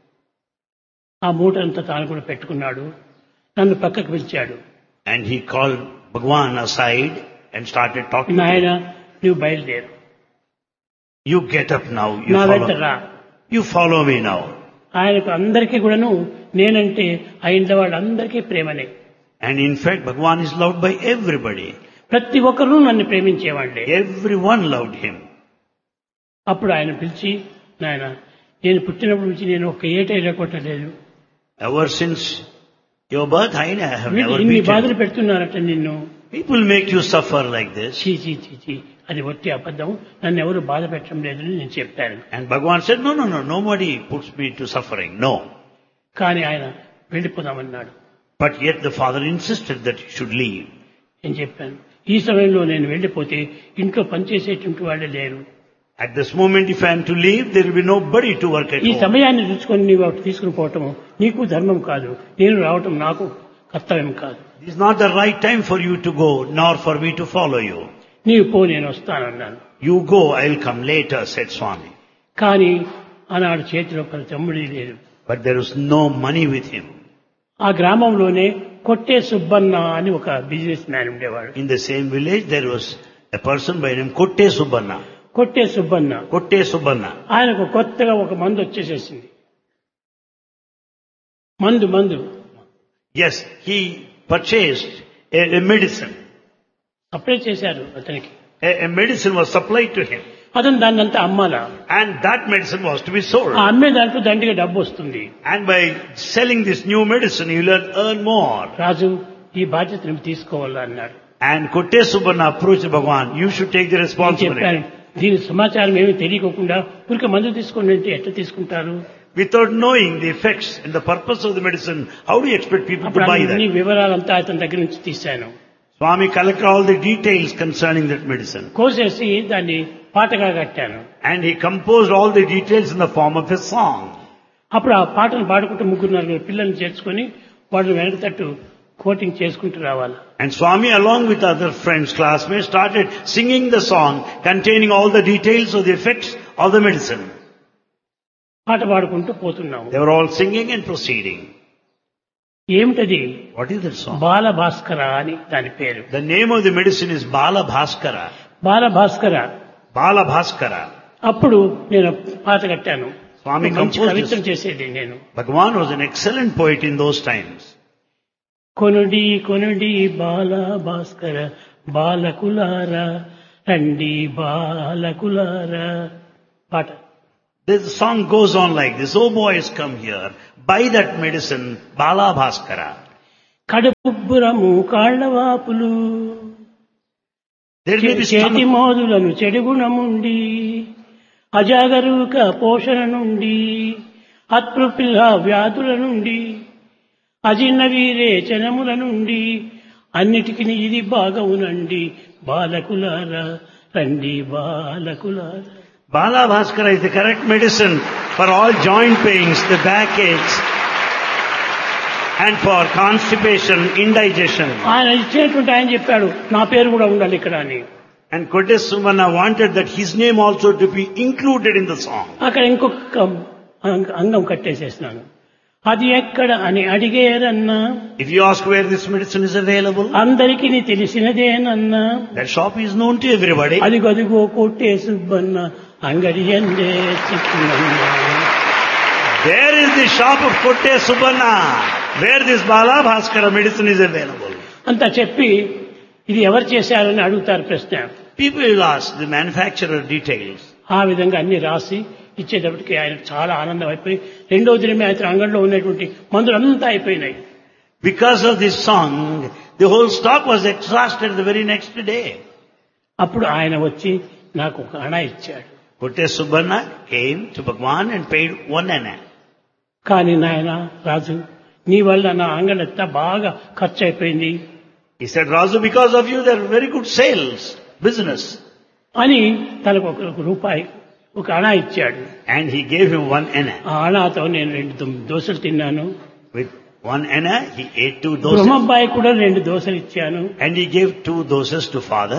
ఆ మూటంతా తాను కూడా పెట్టుకున్నాడు. నన్ను పక్కకు పిలిచాడు. And he called Bhagwan aside and started talking to నాయన, him. నువ్వు బయలుదేరు, You get up now. నా వెంట రా. You follow me now. ఆయనకు అందరికీ కూడాను నేనంటే ఆ ఇంట్లో వాళ్ళందరికీ ప్రేమనే. And in fact, Bhagwan is loved by everybody. ప్రతి ఒక్కరూ నన్ను ప్రేమించేవాళ్లే. Everyone loved him. అప్పుడు ఆయన పిలిచి, నాయన, నేను పుట్టినప్పటి నుంచి నేను ఒక్క ఏటైనా కొట్టలేదు. Ever since your birth, I have never ఇన్ని beaten బాధలు you. పెడుతున్నారట నిన్ను. People make you suffer like this. చీ చీ చీ చీ, అది ఒట్టి అబద్ధం, నన్ను ఎవరు బాధ పెట్టడం లేదని నేను చెప్పాను. And Bhagwan said, no, nobody puts me to suffering. No. కానీ ఆయన వెళ్ళిపోదామన్నాడు. But yet the father insisted that he should leave. నేను చెప్పాను, ఈ సమయంలో నేను వెళ్ళిపోతే ఇంట్లో పనిచేసేటువంటి వాళ్ళే లేరు. At this moment, if I am to leave, there will be nobody to work at ఈ home. సమయాన్ని చూసుకొని నీవు అటు తీసుకుని పోవటం నీకు ధర్మం కాదు, నేను రావటం నాకు కర్తవ్యం కాదు. This is not the right time for you to go, nor for me to follow you. నీవు పో, నేను వస్తానన్నాను. You go, I will come later, said Swami. కానీ ఆనాడు చేతిలో పది తమ్ముడి లేదు. But there was no money with him. ఆ గ్రామంలోనే కొట్టే సుబ్బన్న అని ఒక బిజినెస్ మ్యాన్ ఉండేవాడు. In the same village, there was a person by name Kotte Subbanna. కొట్టే సుబ్బన్న. Kotte Subbanna. ఆయనకు కొత్తగా ఒక మందు వచ్చేసేసింది. మందు Yes, he purchased a medicine. Apply చేశారు అతనికి. A medicine was supplied to him. అతను దాన్ని అంతా అమ్మాలా. And that medicine was to be sold. ఆ అమ్మే దాంట్లో దండిగా డబ్బు వస్తుంది. And by selling this new medicine, you will earn more. రాజు, ఈ బాధ్యతను తీసుకోవాలా అన్నాడు. And Kotte Subbanna approached Bhagwan, you should take the నేను responsibility. చెప్పాను, దీని సమాచారం ఏమీ తెలియకోకుండా ఊరికే మందు తీసుకోండి అంటే ఎట్లా తీసుకుంటారు? Without knowing the effects and the purpose of the medicine, how do you expect people to అప్పుడు buy అన్ని that? వివరాలంతా అతని దగ్గర నుంచి తీశాను. Swami collected all the details concerning that medicine. కోసేసి దాన్ని పాటగా కట్టాను. And he composed all the details in the form of a song. అప్పుడు ఆ పాటను పాడుకుంటూ 3-4 పిల్లల్ని చేర్చుకొని వాళ్ళు వెనక తట్టు కోటింగ్ చేసుకుంటూ రావాలి. And Swami, along with other friends, classmates, started singing the song containing all the details of the effects of the medicine. పాట పాడుకుంటూ పోతున్నాము. They were all singing and proceeding. ఏమిటది? What is that song? బాల భాస్కర అని దాని పేరు. The name of the medicine is Bala Bhaskara. Bala Bhaskara. Bala Bhaskara. అప్పుడు నేను పాట కట్టాను. Swami మంచి composed కవిత్వం this. చేసేది నేను. Bhagwan was an excellent poet in those times. కొనుడి కొనుడి బాల భాస్కర బాలకులారా రండి బాలకులారా పాట. This song goes on like this. Oh boys, come here. Buy that medicine, Bala Bhaskara. కడుపుబ్బురము కాళ్లవాపులు There may be చేతి stomach, మోదులను చెడుగుణముండి అజాగరూక పోషణ నుండి అతృపిల్ల వ్యాధుల నుండి అజిన్న వీరేచనముల నుండి అన్నిటికీ ఇది బాగవునండి బాలకులారా రండి బాలకులారా. Bala Bhaskara is the correct medicine for all joint pains, the backaches, and for constipation, indigestion. ఆయన ఇచ్చినటువంటి ఆయన చెప్పాడు నా పేరు కూడా ఉండాలి ఇక్కడ అని. And Kotes Sumana wanted that his name also to be included in the song. అక్కడ ఇంకొక అంగం కట్టేసేసినాను. అది ఎక్కడ అని అడిగేరన్నా If you ask where this medicine is available, అందరికీ తెలిసినదేనన్నా that shop is known to everybody. అది గదిగో కొట్టే సుబ్బన్న అంగడి ఎందే చిక్కునన్నా. There is the shop of Kotte Subbanna, where this Bala Bhaskara medicine is available. అంతా చెప్పి ఇది ఎవరు చేశారని అడుగుతారు ప్రశ్న. People will ask the manufacturer details. ఆ విధంగా అన్ని రాసి ఇచ్చేటప్పటికి ఆయన చాలా ఆనందం అయిపోయి రెండో దినమే ఆయన అంగడిలో ఉన్నటువంటి మందులంతా అయిపోయినాయి. Because of this song, the whole stock was exhausted the very next day. అప్పుడు ఆయన వచ్చి నాకు ఒక అణ ఇచ్చాడు. Kotte Subbanna came to Bhagwan and paid 1 anna. కానీ నాయన రాజు నీ వల్ల నా అంగడంతా బాగా ఖర్చు అయిపోయింది He said, Razu, because of you there are very good sales, business. అని తనకు ఒక రూపాయి ఒక అణ ఇచ్చాడు. And he gave him 1 anna. ఆ అణతో నేను 2 దోశలు తిన్నాను. With 1 anna, he ate 2 doses. బ్రహ్మబ్బాయి కూడా 2 దోశలు ఇచ్చాను. And he gave 2 doses to father.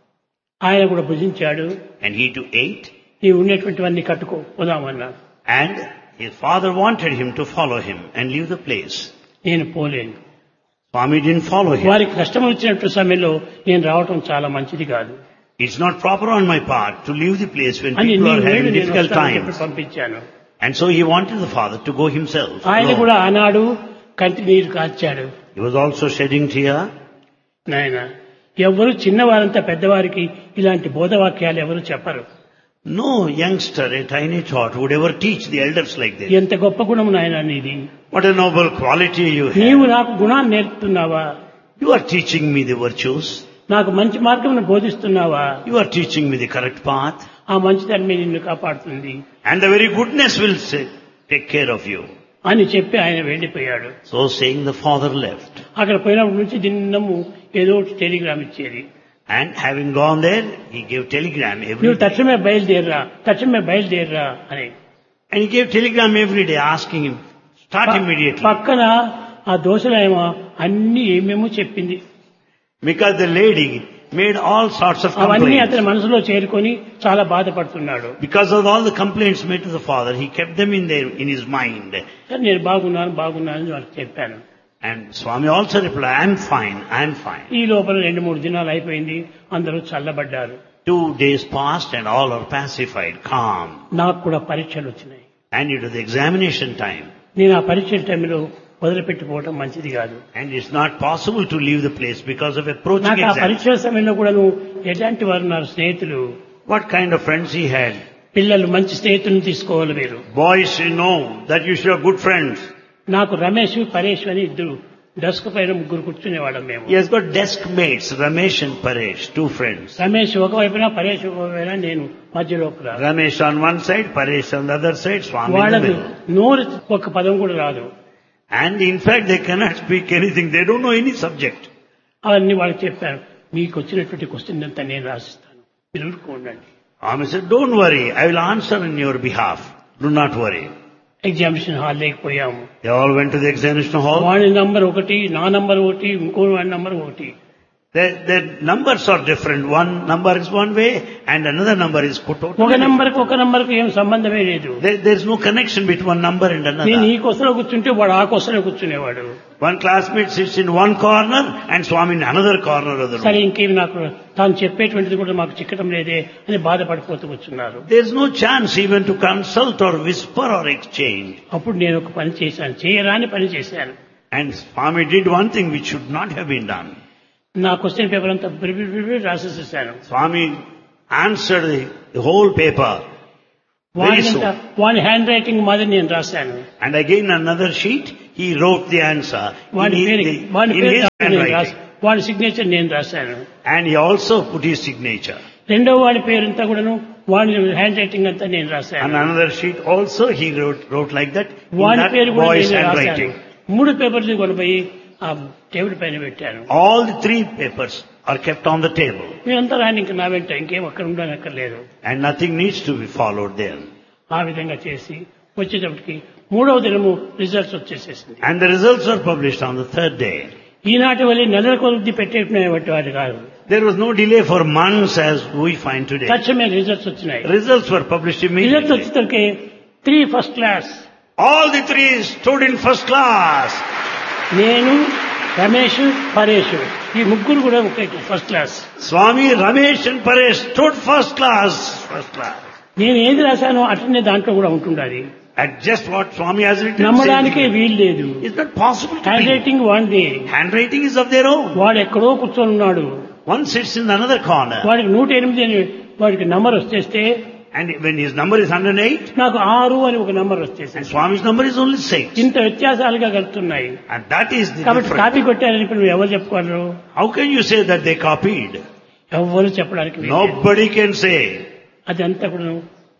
ఆయన కూడా భుజించాడు. And he too ate. నీవు ఉన్నటువంటివన్నీ కట్టుకో పోదామన్నాడు. And his father wanted him to follow him and leave the place. నేను పోలేను. Swami didn't follow him. వారికి కష్టం వచ్చినట్టు సమయంలో నేను రావటం చాలా మంచిది కాదు It's not proper on my part to leave the place when అని people are నేను having నేను difficult వస్తానని చెప్పి times. పంపించాను. And so he wanted the father to go himself. ఆయన alone. కూడా ఆనాడు కంటి నీరు కార్చాడు. He was also shedding tear. నాయన ఎవరు చిన్నవారంతా పెద్దవారికి ఇలాంటి బోధవాక్యాలు ఎవరు చెప్పరు. No youngster, a tiny tot, would ever teach the elders like this. ఎంత గొప్ప గుణం నాయన నీది. What a noble quality you నీవు have. నాకు గుణాన్ని నేర్పుతున్నావా, You are teaching me the virtues. నాకు మంచి మార్గమును బోధిస్తున్నావా, You are teaching me the correct path. ఆ మంచిదాన్ని నిన్ను కాపాడుతుంది And the very goodness will take care of you. అని చెప్పి ఆయన వెళ్ళిపోయాడు. So saying, the father left. అక్కడ పోయినప్పటి నుంచి దిన్నము ఏదో ఒకటి టెలిగ్రామ్ ఇచ్చేది. And having gone there, he gave telegram every నువ్వు day. తక్షణమే బయలుదేరరా అని. And he gave telegram every day asking him, start immediately. పక్కన ఆ దోశలేమో అన్ని ఏమేమో చెప్పింది. Because the lady made all sorts of అవన్నీ complaints. అతని మనసులో చేరుకొని చాలా బాధపడుతున్నాడు. Because of all the complaints made to the father, he kept them in his mind. సరే నేను బాగున్నాను అని వాళ్ళకి చెప్పాను. And Swami also replied, I am fine. ఈ లోపల 2-3 దినాలు అయిపోయింది. అందరూ చల్లబడ్డారు. 2 days passed and all are pacified, calm. నాకు కూడా పరీక్షలు వచ్చినాయి. And it was the examination time. నేను ఆ పరీక్షల టైంలో వదిలిపెట్టిపోవటం మంచిది కాదు. And it's not possible to leave the place because of approaching నాకు ఆ exam. పరీక్షల సమయంలో కూడా నువ్వు ఎలాంటి వారు ఉన్నారు స్నేహితులు, What kind of friends he had? పిల్లలు మంచి స్నేహితులను తీసుకోవాలి మీరు. Boys, you know that you should have good friends. నాకు రమేష్ పరేష్ అని 2 డెస్క్ పైన 3 కూర్చునేవాళ్ళం మేము. He has got desk mates, Ramesh and Paresh, 2 friends. Ramesh ఒకవైపున పరేష్ ఒకవైపున నేను మధ్యలోకి రా. Ramesh on one side, Paresh on the other side, Swami in the వాళ్ళకు middle. నోరు ఒక పదం కూడా రాదు. And in fact, they cannot speak anything. They don't know any subject. అవన్నీ వాళ్ళకి చెప్పాను. మీకు వచ్చినటువంటి క్వశ్చన్ అంతా నేను రాసిస్తాను, మీరు ఊరుకోండి. Swami said, don't worry, I will answer in your behalf. Do not worry. Examination hall లేకపోయాము. They all went to the examination hall. వాడి నంబర్ 1, నా నంబర్ 1, ఇంకో వాడి number 1. The numbers are different. One number is one way and another number is ఒక totally నంబర్కి ఒక నంబర్కి ఏం సంబంధమే లేదు. There is no connection between one number and నేను ఈ another. కొసలో కూర్చుంటే వాడు ఆ కొసలో కూర్చునేవాడు. One classmate sits in one corner and Swami in another corner of the సరే room. ఇంకేమి నాకు తాను చెప్పేటువంటిది కూడా మాకు చిక్కటం లేదే అని బాధపడిపోతూ కూర్చున్నారు. There is no chance even to consult or whisper or exchange. అప్పుడు నేను ఒక పని చేశాను, చేయరాని పని చేశాను. And Swami did one thing which should not have been done. నా క్వశ్చన్ పేపర్ అంతా రాసేసేసాను. Swami answered the whole paper. Very soon. వాని హ్యాండ్ రైటింగ్ మాదిరి నేను రాశాను. And again another sheet, he wrote the answer in his handwriting. వాడి signature నేను రాశాను. And he also put his signature. రెండో వాడి పేరంతా కూడాను వాడి హ్యాండ్ రైటింగ్ అంతా నేను రాశాను. And another sheet also he wrote like that in వాడి that పేరు కూడా boy's నేను రాశాను. handwriting. 3 పేపర్లు కొనిపోయి ఆ టేబుల్ పైన పెట్టాను. All the 3 papers are kept on the table. మీరంతా రాని ఇంక నా వెంట ఇంకేం అక్కడ ఉండనక్కర్లేదు. And nothing needs to be followed there. ఆ విధంగా చేసి వచ్చేటప్పటికి 3వ దినము results వచ్చేసేసింది. And the results were published on the 3rd day. ఈనాటి వల్ల నెలల కొద్ది పెట్టేటువంటి వాటి కాదు. There was no delay for months as we find today. తక్షణమే రిజల్ట్స్ వచ్చినాయి. Results were published results immediately. వచ్చేసరికి 3 first class. All the 3 stood in first class. నేను, రమేష్, పరేష్ ఈ ముగ్గురు కూడా ఒకే first class. Swami, Ramesh and Paresh stood first class. నేను ఏది రాశానో అట్లనే దాంట్లో కూడా ఉంటుండాలి. At just what Swami has written. నమ్మడానికే వీలు లేదు. It's not possible to hand believe. Writing వాడిది. Handwriting is of their own. వాడు ఎక్కడో కూర్చొని ఉన్నాడు. One sits in another corner. వాడికి 108 అని వాడికి నంబర్ వచ్చేస్తే And when his number is 108, నాకు 6 అని ఒక నంబర్ వచ్చేసింది. and Swami's number is only 6. ఇంత వ్యత్యాసాలుగా కలుగుతున్నాయి. And that is the కాబట్టి difference. కాపీ కొట్టారని ఇప్పుడు ఎవరు చెప్పుకోరు? How can you say that they copied? ఎవరు చెప్పడానికి వీలు లేదు. Nobody can say. అదంతా కూడా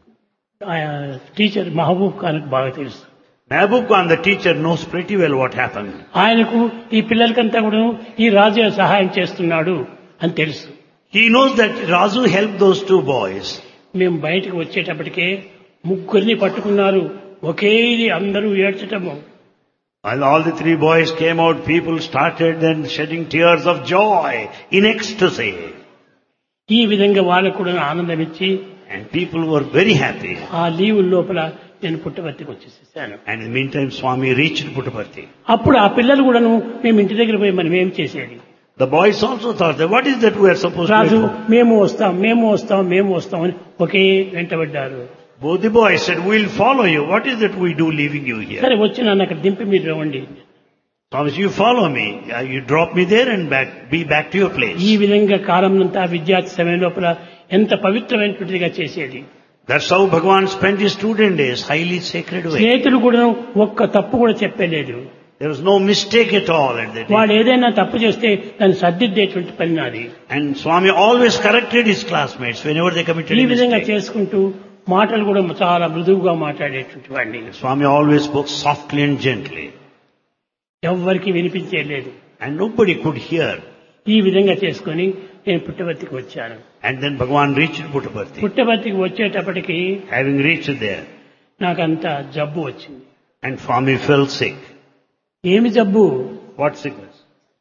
టీచర్ మహబూబ్ ఖాన్కు బాగా తెలుసు. Mehboob Khan, the teacher, knows pretty well what happened. ఆయనకు ఈ పిల్లలకంతా కూడా ఈ రాజు సహాయం చేస్తున్నాడు అని తెలుసు. He knows that Razu helped those 2 boys. మేము బయటకు వచ్చేటప్పటికే ముగ్గురిని పట్టుకున్నారు. ఒకే ఇది అందరూ ఏడ్చటము. While all the 3 boys came out, people started then shedding tears of joy in ecstasy. ఈ విధంగా వాళ్ళకు కూడా ఆనందం ఇచ్చి And people were very happy. ఆ లీవ్ లోపల నేను పుట్టపర్తికి వచ్చేసేసాను. And in the meantime, Swami reached Puttaparthi. అప్పుడు ఆ పిల్లలు కూడాను మేము ఇంటి దగ్గర పోయి మనం ఏం చేసేది. The boys also thought that what is that we are supposed Raju to do? మేము వస్తాం అని ఒకే వెంటబడ్డారు. Both the boys said, we'll follow you. What is that we do leaving you here? సరే వచ్చి నన్ను అక్కడ దింపి మీరు రండి. Thomas, you follow me. You drop me there and be back to your place. ఈ విధంగా కాలంనంతా విద్యార్థి సమయం లోపల ఎంత పవిత్రమైనటువంటిదిగా చేసేది. That's how Bhagavan spent his student days, highly sacred way. స్నేహితులు కూడా ఒక్క తప్పు కూడా చెప్పలేదు. There was no mistake at all at that వాడు day. ఏదైనా తప్పు చేస్తే దాన్ని సర్దిద్దేటువంటి పని నాది. And Swami always corrected his classmates whenever they committed ఈ a విధంగా mistake. చేసుకుంటూ మాటలు కూడా చాలా మృదువుగా మాట్లాడేటువంటి వాడిని. Swami always spoke softly and gently. ఎవ్వరికి వినిపించేలేదు. And nobody could hear. ఈ విధంగా చేసుకొని నేను పుట్టపర్తికి వచ్చాను. And then Bhagavan reached Puttaparthi. పుట్టపర్తికి వచ్చేటప్పటికి Having reached there, నాకంత జబ్బు వచ్చింది. and Swami fell sick. ఏమి జబ్బు What sickness?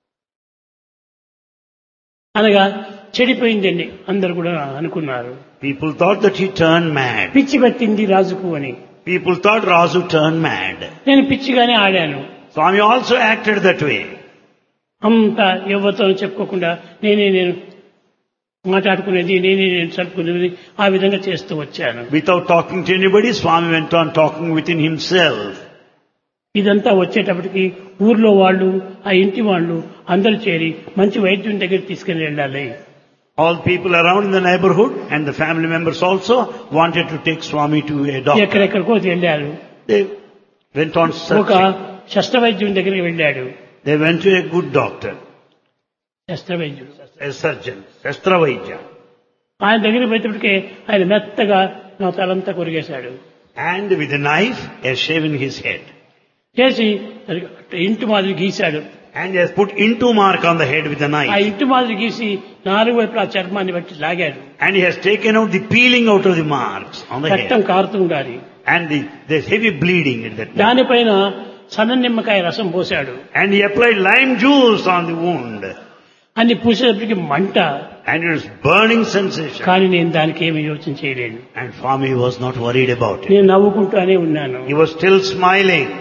అనగా చెడిపోయిందండి అందరు కూడా అనుకున్నారు. People thought that he turned mad. పిచ్చి పట్టింది రాజుకు అని. People thought Razu turned mad. నేను పిచ్చిగానే ఆడాను. Swami also acted that way. అంతా ఎవరితో చెప్పుకోకుండా నేను మాట్లాడుకునేది నేను చదువుకునేది ఆ విధంగా చేస్తూ వచ్చాను. Without talking to anybody, Swami went on talking within himself. ఇదంతా వచ్చేటప్పటికి ఊర్లో వాళ్ళు ఆ ఇంటి వాళ్ళు అందరూ చేరి మంచి వైద్యుని దగ్గర తీసుకుని వెళ్ళాలి. All people around in the neighborhood and the family members also wanted to take Swami to a doctor. ఎక్కడెక్కడికో వెళ్ళారు. They went on ఒక searching. శస్త్రవైద్యుని దగ్గరికి వెళ్ళాడు. They went to a good doctor, శస్త్రవైద్యుడు a surgeon, Shastravaidya. ఆయన దగ్గరికి పోయేటప్పటికే ఆయన మెత్తగా నా తలంతా కొరిగేశాడు. And with a knife, he has shaven his head. చేసి ఇంటి మాదిరి గీశాడు. And he has put into mark on the head with a ఆ knife. ఇంటి మాదిరి గీసి 4 వైపులా చర్మాన్ని బట్టి లాగాడు. And he has taken out the peeling out of the marks on the రక్తం head. కారుతూ ఉండాలి. And there's heavy bleeding at that moment. దానిపైన సన్న నిమ్మకాయ రసం పోశాడు. And he applied lime juice on the wound. అన్ని పూసేటప్పటికి మంట. And it was burning sensation. కానీ నేను దానికి ఏమి యోచన చేయలేను. And Swami was not worried about it. నేను నవ్వుకుంటూనే ఉన్నాను. He was still smiling.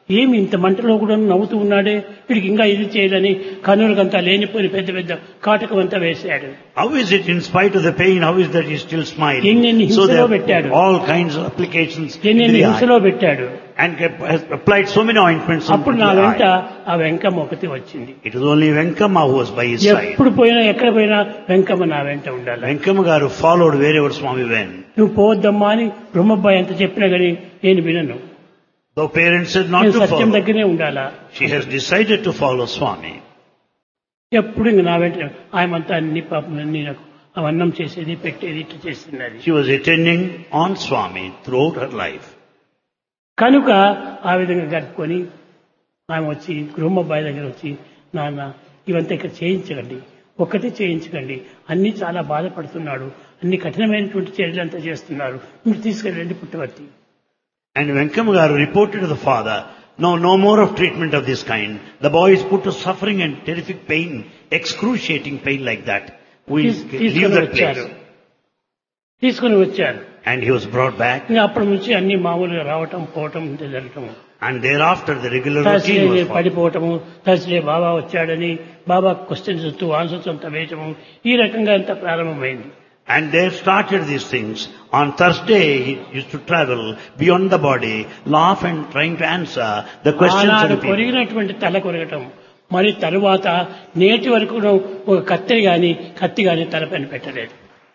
ఏమి ఇంత మంటలో కూడా నవ్వుతూ ఉన్నాడే, వీడికి ఇంకా ఇది చేయాలని కన్నులకంతా లేనిపోయి పెద్ద పెద్ద కాటకం అంతా వేశాడు. How is it in spite of the pain, how is that he still smiling? ఎన్నెన్ని So హింసలో there పెట్టాడు, are all kinds of applications in ఎన్నెన్ని the eye. హింసలో పెట్టాడు. And has applied so many ointments on అప్పుడు the నా వెంట eye. ఆ వెంకమ్మ ఒకటి వచ్చింది. It was only Venkama who was by his side. ఎప్పుడు పోయినా ఎక్కడ పోయినా వెంకమ్మ నా వెంట ఉండాలి. Venkama garu followed wherever Swami went. నువ్వు పోవద్దమ్మా అని బ్రహ్మబ్బాయి ఎంత చెప్పినా కానీ నేను వినను. Though parents said not నేను to సత్యం follow, దగ్గరే ఉండాలా. she has decided to follow Swami. ఎప్పుడు ఇంక నా వెంట ఆయమంతా అన్ని పాపం అన్ని నాకు అవన్నం చేసేది పెట్టేది ఇట్లా చేస్తున్నది. She was attending on Swami throughout her life. కనుక ఆ విధంగా గడుపుకొని ఆమె వచ్చి బ్రహ్మబ్బాయి దగ్గర వచ్చి, నాన్న ఇవంతా ఇక్కడ చేయించకండి, ఒక్కటే చేయించకండి, అన్ని చాలా బాధపడుతున్నాడు, అన్ని కఠినమైనటువంటి చర్యలు అంతా చేస్తున్నారు, మీరు తీసుకెళ్ళండి పుట్టవర్తి. And Venkama garu reported to the father, no more of treatment of this kind. The boy is put to suffering and terrific pain, excruciating pain like that. We'll leave that place. తీసుకుని వచ్చారు. And he was brought back. ఇంకా అప్పటి నుంచి అన్ని మామూలుగా రావటం పోవటం జరగటం. And thereafter the regular Thursday routine was followed. పడిపోవటము, Thursday బాబా వచ్చాడని బాబా క్వశ్చన్స్ వస్తూ ఆన్సర్స్ అంతా వేయటము, ఈ రకంగా అంతా ప్రారంభమైంది. And there started these things. On Thursday he used to travel beyond the body, laugh and trying to answer the questions of ఆనాడు the people. కొరిగినటువంటి తల కొరగటం, మరి తరువాత నేటి వరకు ఒక కత్తి గాని తలపైన పెట్టలేదు.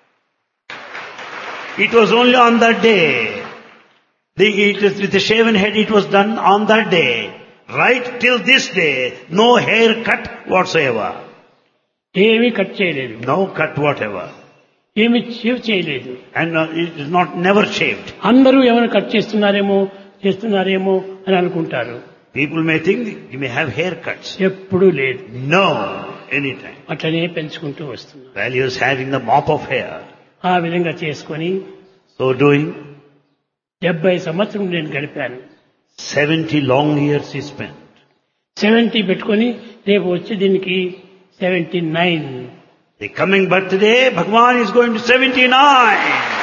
It was only on that day. With the shaven head it was done on that day. Right till this day, no hair cut whatsoever. ఏమీ కట్ చేయలేదు, No cut whatever. ఏమి షేవ్ చేయలేదు. And it is not never shaved. అందరూ ఏమైనా cut చేస్తున్నారేమో అని అనుకుంటారు. People may think you may have haircuts. ఎప్పుడూ లేదు. No, anytime. అట్లనే పెంచుకుంటూ వస్తున్నారు. While he was having the mop of hair. ఆ విధంగా చేసుకొని So doing, 70 సంవత్సరం నేను గడిపాను. 70 long years he spent. 70 పెట్టుకొని రేపు వచ్చే దీనికి 79. The coming birthday, Bhagavan is going to 79.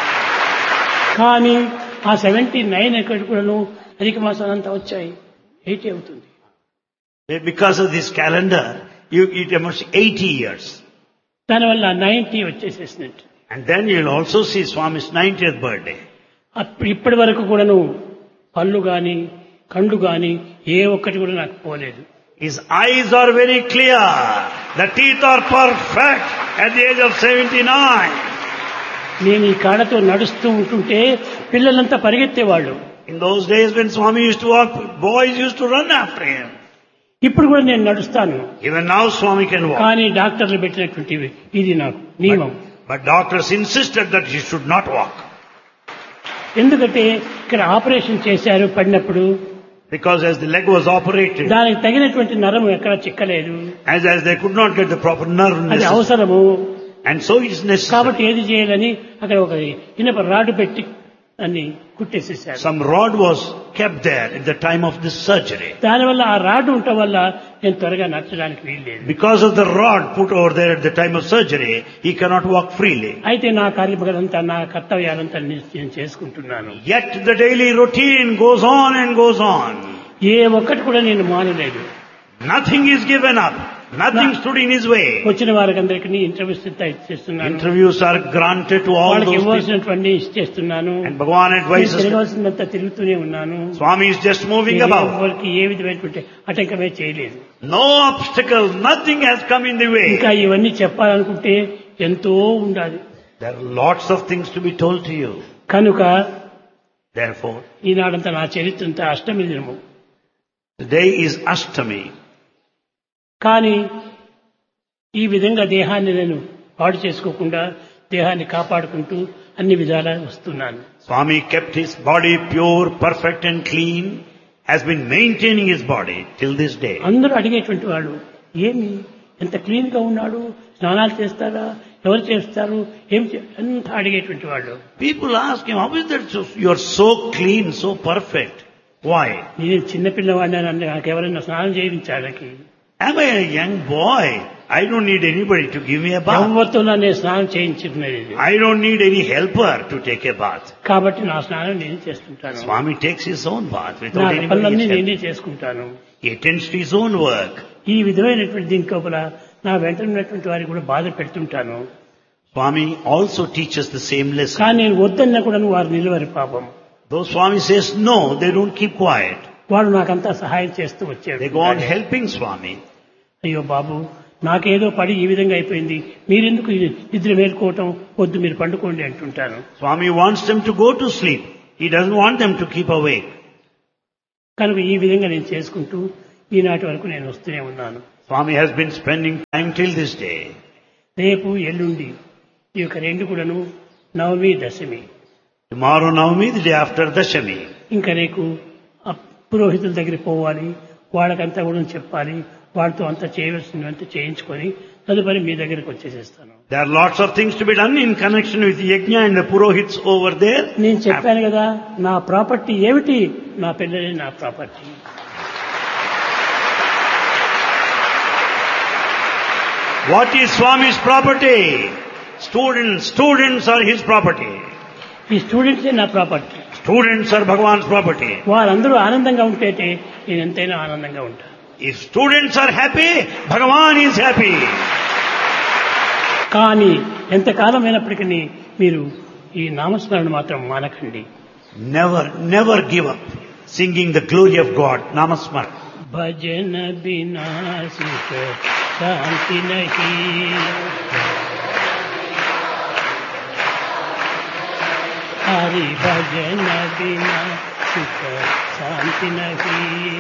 కానీ ఆ 79 ఎక్కడి కూడాను అధిక మాసాలంతా వచ్చాయి, 80 అవుతుంది. Because of this calendar, it amounts to 80 years. దానివల్ల 90 వచ్చేసేసినట్టు. And then you'll also see Swami's 90th birthday. ఇప్పటి వరకు కూడాను పళ్ళు గాని కండ్లు గాని ఏ ఒక్కటి కూడా నాకు పోలేదు. His eyes are very clear. The teeth are perfect at the age of 79. నేను ఈ కాళ్ళతో నడుస్తూ ఉంటుంటే పిల్లలంతా పరిగెత్తేవాళ్ళు. In those days when Swami used to walk, boys used to run after him. ఇప్పుడు కూడా నేను నడుస్తాను. Even now Swami can walk. కానీ డాక్టర్లు పెట్టినటువంటివి ఇది నాకు నియమం. But doctors insisted that he should not walk. ఎందుకంటే ఇక్కడ ఆపరేషన్ చేశారు పడినప్పుడు, Because as the leg was operated, దానికి తగినటువంటి నరం ఎక్కడ చిక్కలేదు, as they could not get the proper nerve అది necessary. అవసరము. And so it is necessary. కాబట్టి ఏది చేయాలని అక్కడ ఒక ఇనప రాడ్ పెట్టి అన్ని కుట్టేసేసారు. Some rod was kept there at the time of this surgery. దానివల్ల ఆ రాడ్ ఉండటం వల్ల నేను త్వరగా నడచడానికి వీల్లేదు. Because of the rod put over there at the time of surgery, he cannot walk freely. అయితే నా కార్యక్రమంతా నా కర్తవ్యాలంతా నేను చేసుకుంటున్నాను. Yet the daily routine goes on and goes on. ఏ ఒక్కటి కూడా నేను మానలేదు. Nothing is given up. Nothing stood in his way. వచ్చిన వారికి అందరికీ ఇంటర్వ్యూస్ ఇస్తున్నాను. Interviews are granted to all వాళ్ళకి those people. ఇవ్వాల్సినటువంటి ఇచ్చేస్తున్నాను. And Bhagavan advises. తిరగాల్సినంత తిరుగుతూనే ఉన్నాను. Swami is just moving about. ఎవరికి ఏ విధమైనటువంటి ఆటంకమే చేయలేదు. No obstacle, nothing has come in the way. ఇంకా ఇవన్నీ చెప్పాలనుకుంటే ఎంతో ఉండాలి. There are lots of things to be told to you. కనుక Therefore, ఈనాడంతా నా చరిత్ర అంతా అష్టమి దినము. today is Ashtami. కానీ ఈ విధంగా దేహాన్ని నేను పాడు చేసుకోకుండా దేహాన్ని కాపాడుకుంటూ అన్ని విధాలా వస్తున్నాను. Swami kept his body pure, perfect and clean, has been maintaining his body till this day. అందరూ అడిగేటువంటి వాళ్ళు, ఏమి ఎంత క్లీన్ గా ఉన్నాడు, స్నానాలు చేస్తారా, ఎవరు చేస్తారు, అంతా అడిగేటువంటి వాళ్ళు. People ask him, how is that you are so clean, so perfect? Why? నేను చిన్నపిల్లవాడిని, నాకు ఎవరైనా స్నానం చేయించాలకి. Am I a young boy I don't need anybody to give me a bath. ఎవరితో నేను స్నానం చేయించుకునేది ఇది. I don't need any helper to take a bath. కాబట్టి నా స్నానం నేను చేస్తుంటాను. Swami takes his own bath నా without anybody's పనులన్నీ help. నేనే చేసుకుంటాను. He attends to his own work. ఈ విధమైనటువంటి దీని లోపల నా వెంట ఉన్నటువంటి వారికి కూడా బాధ పెడుతుంటాను. Swami also teaches the same lesson. కానీ నేను వద్దన్నా కూడా వారు నిలవరు పాపం. Though Swami says no, they don't keep quiet. వాడు నాకంతా సహాయం చేస్తూ వచ్చాడు. They go on helping Swami. అయ్యో బాబు, నాకేదో పడి ఈ విధంగా అయిపోయింది, మీరెందుకు నిద్ర మేల్కోవటం, వద్దు మీరు పండుకోండి అంటుంటాను. Swami wants them to go to sleep. He doesn't want them to keep awake. కనుక ఈ విధంగా నేను చేసుకుంటూ ఈనాటి వరకు నేను వస్తూనే ఉన్నాను. Swami has been spending time till this day. రేపు ఎల్లుండి ఈ యొక్క రెండు కూడాను నవమి దశమి. Tomorrow Navami, the day after Dashami. ఇంకా రేపు ఆ పురోహితుల దగ్గరికి పోవాలి, వాళ్ళకంతా కూడా చెప్పాలి, వాళ్ళతో అంతా చేయవలసినంత చేయించుకొని తదుపరి మీ దగ్గరికి వచ్చేసేస్తాను. There are lots of things to be done in connection with the yajna and the purohits over there. నేను చెప్పాను కదా, నా ప్రాపర్టీ ఏమిటి, నా పిల్లలే నా property. What is Swami's property? Students are his property. ఈ స్టూడెంట్సే నా property. Students are Bhagavan's property. వారందరూ ఆనందంగా ఉంటేటే నేను ఎంతైనా ఆనందంగా ఉంటాను. If students are happy, Bhagavan is happy. కానీ ఎంతకాలం అయినప్పటికీ మీరు ఈ నామస్మరణ మాత్రం మానకండి. Never give up singing the glory of God. Namasmar. భజన బినా సుఖ శాంతి నహీ, హరి భజన బినా సుఖ శాంతి నహీ.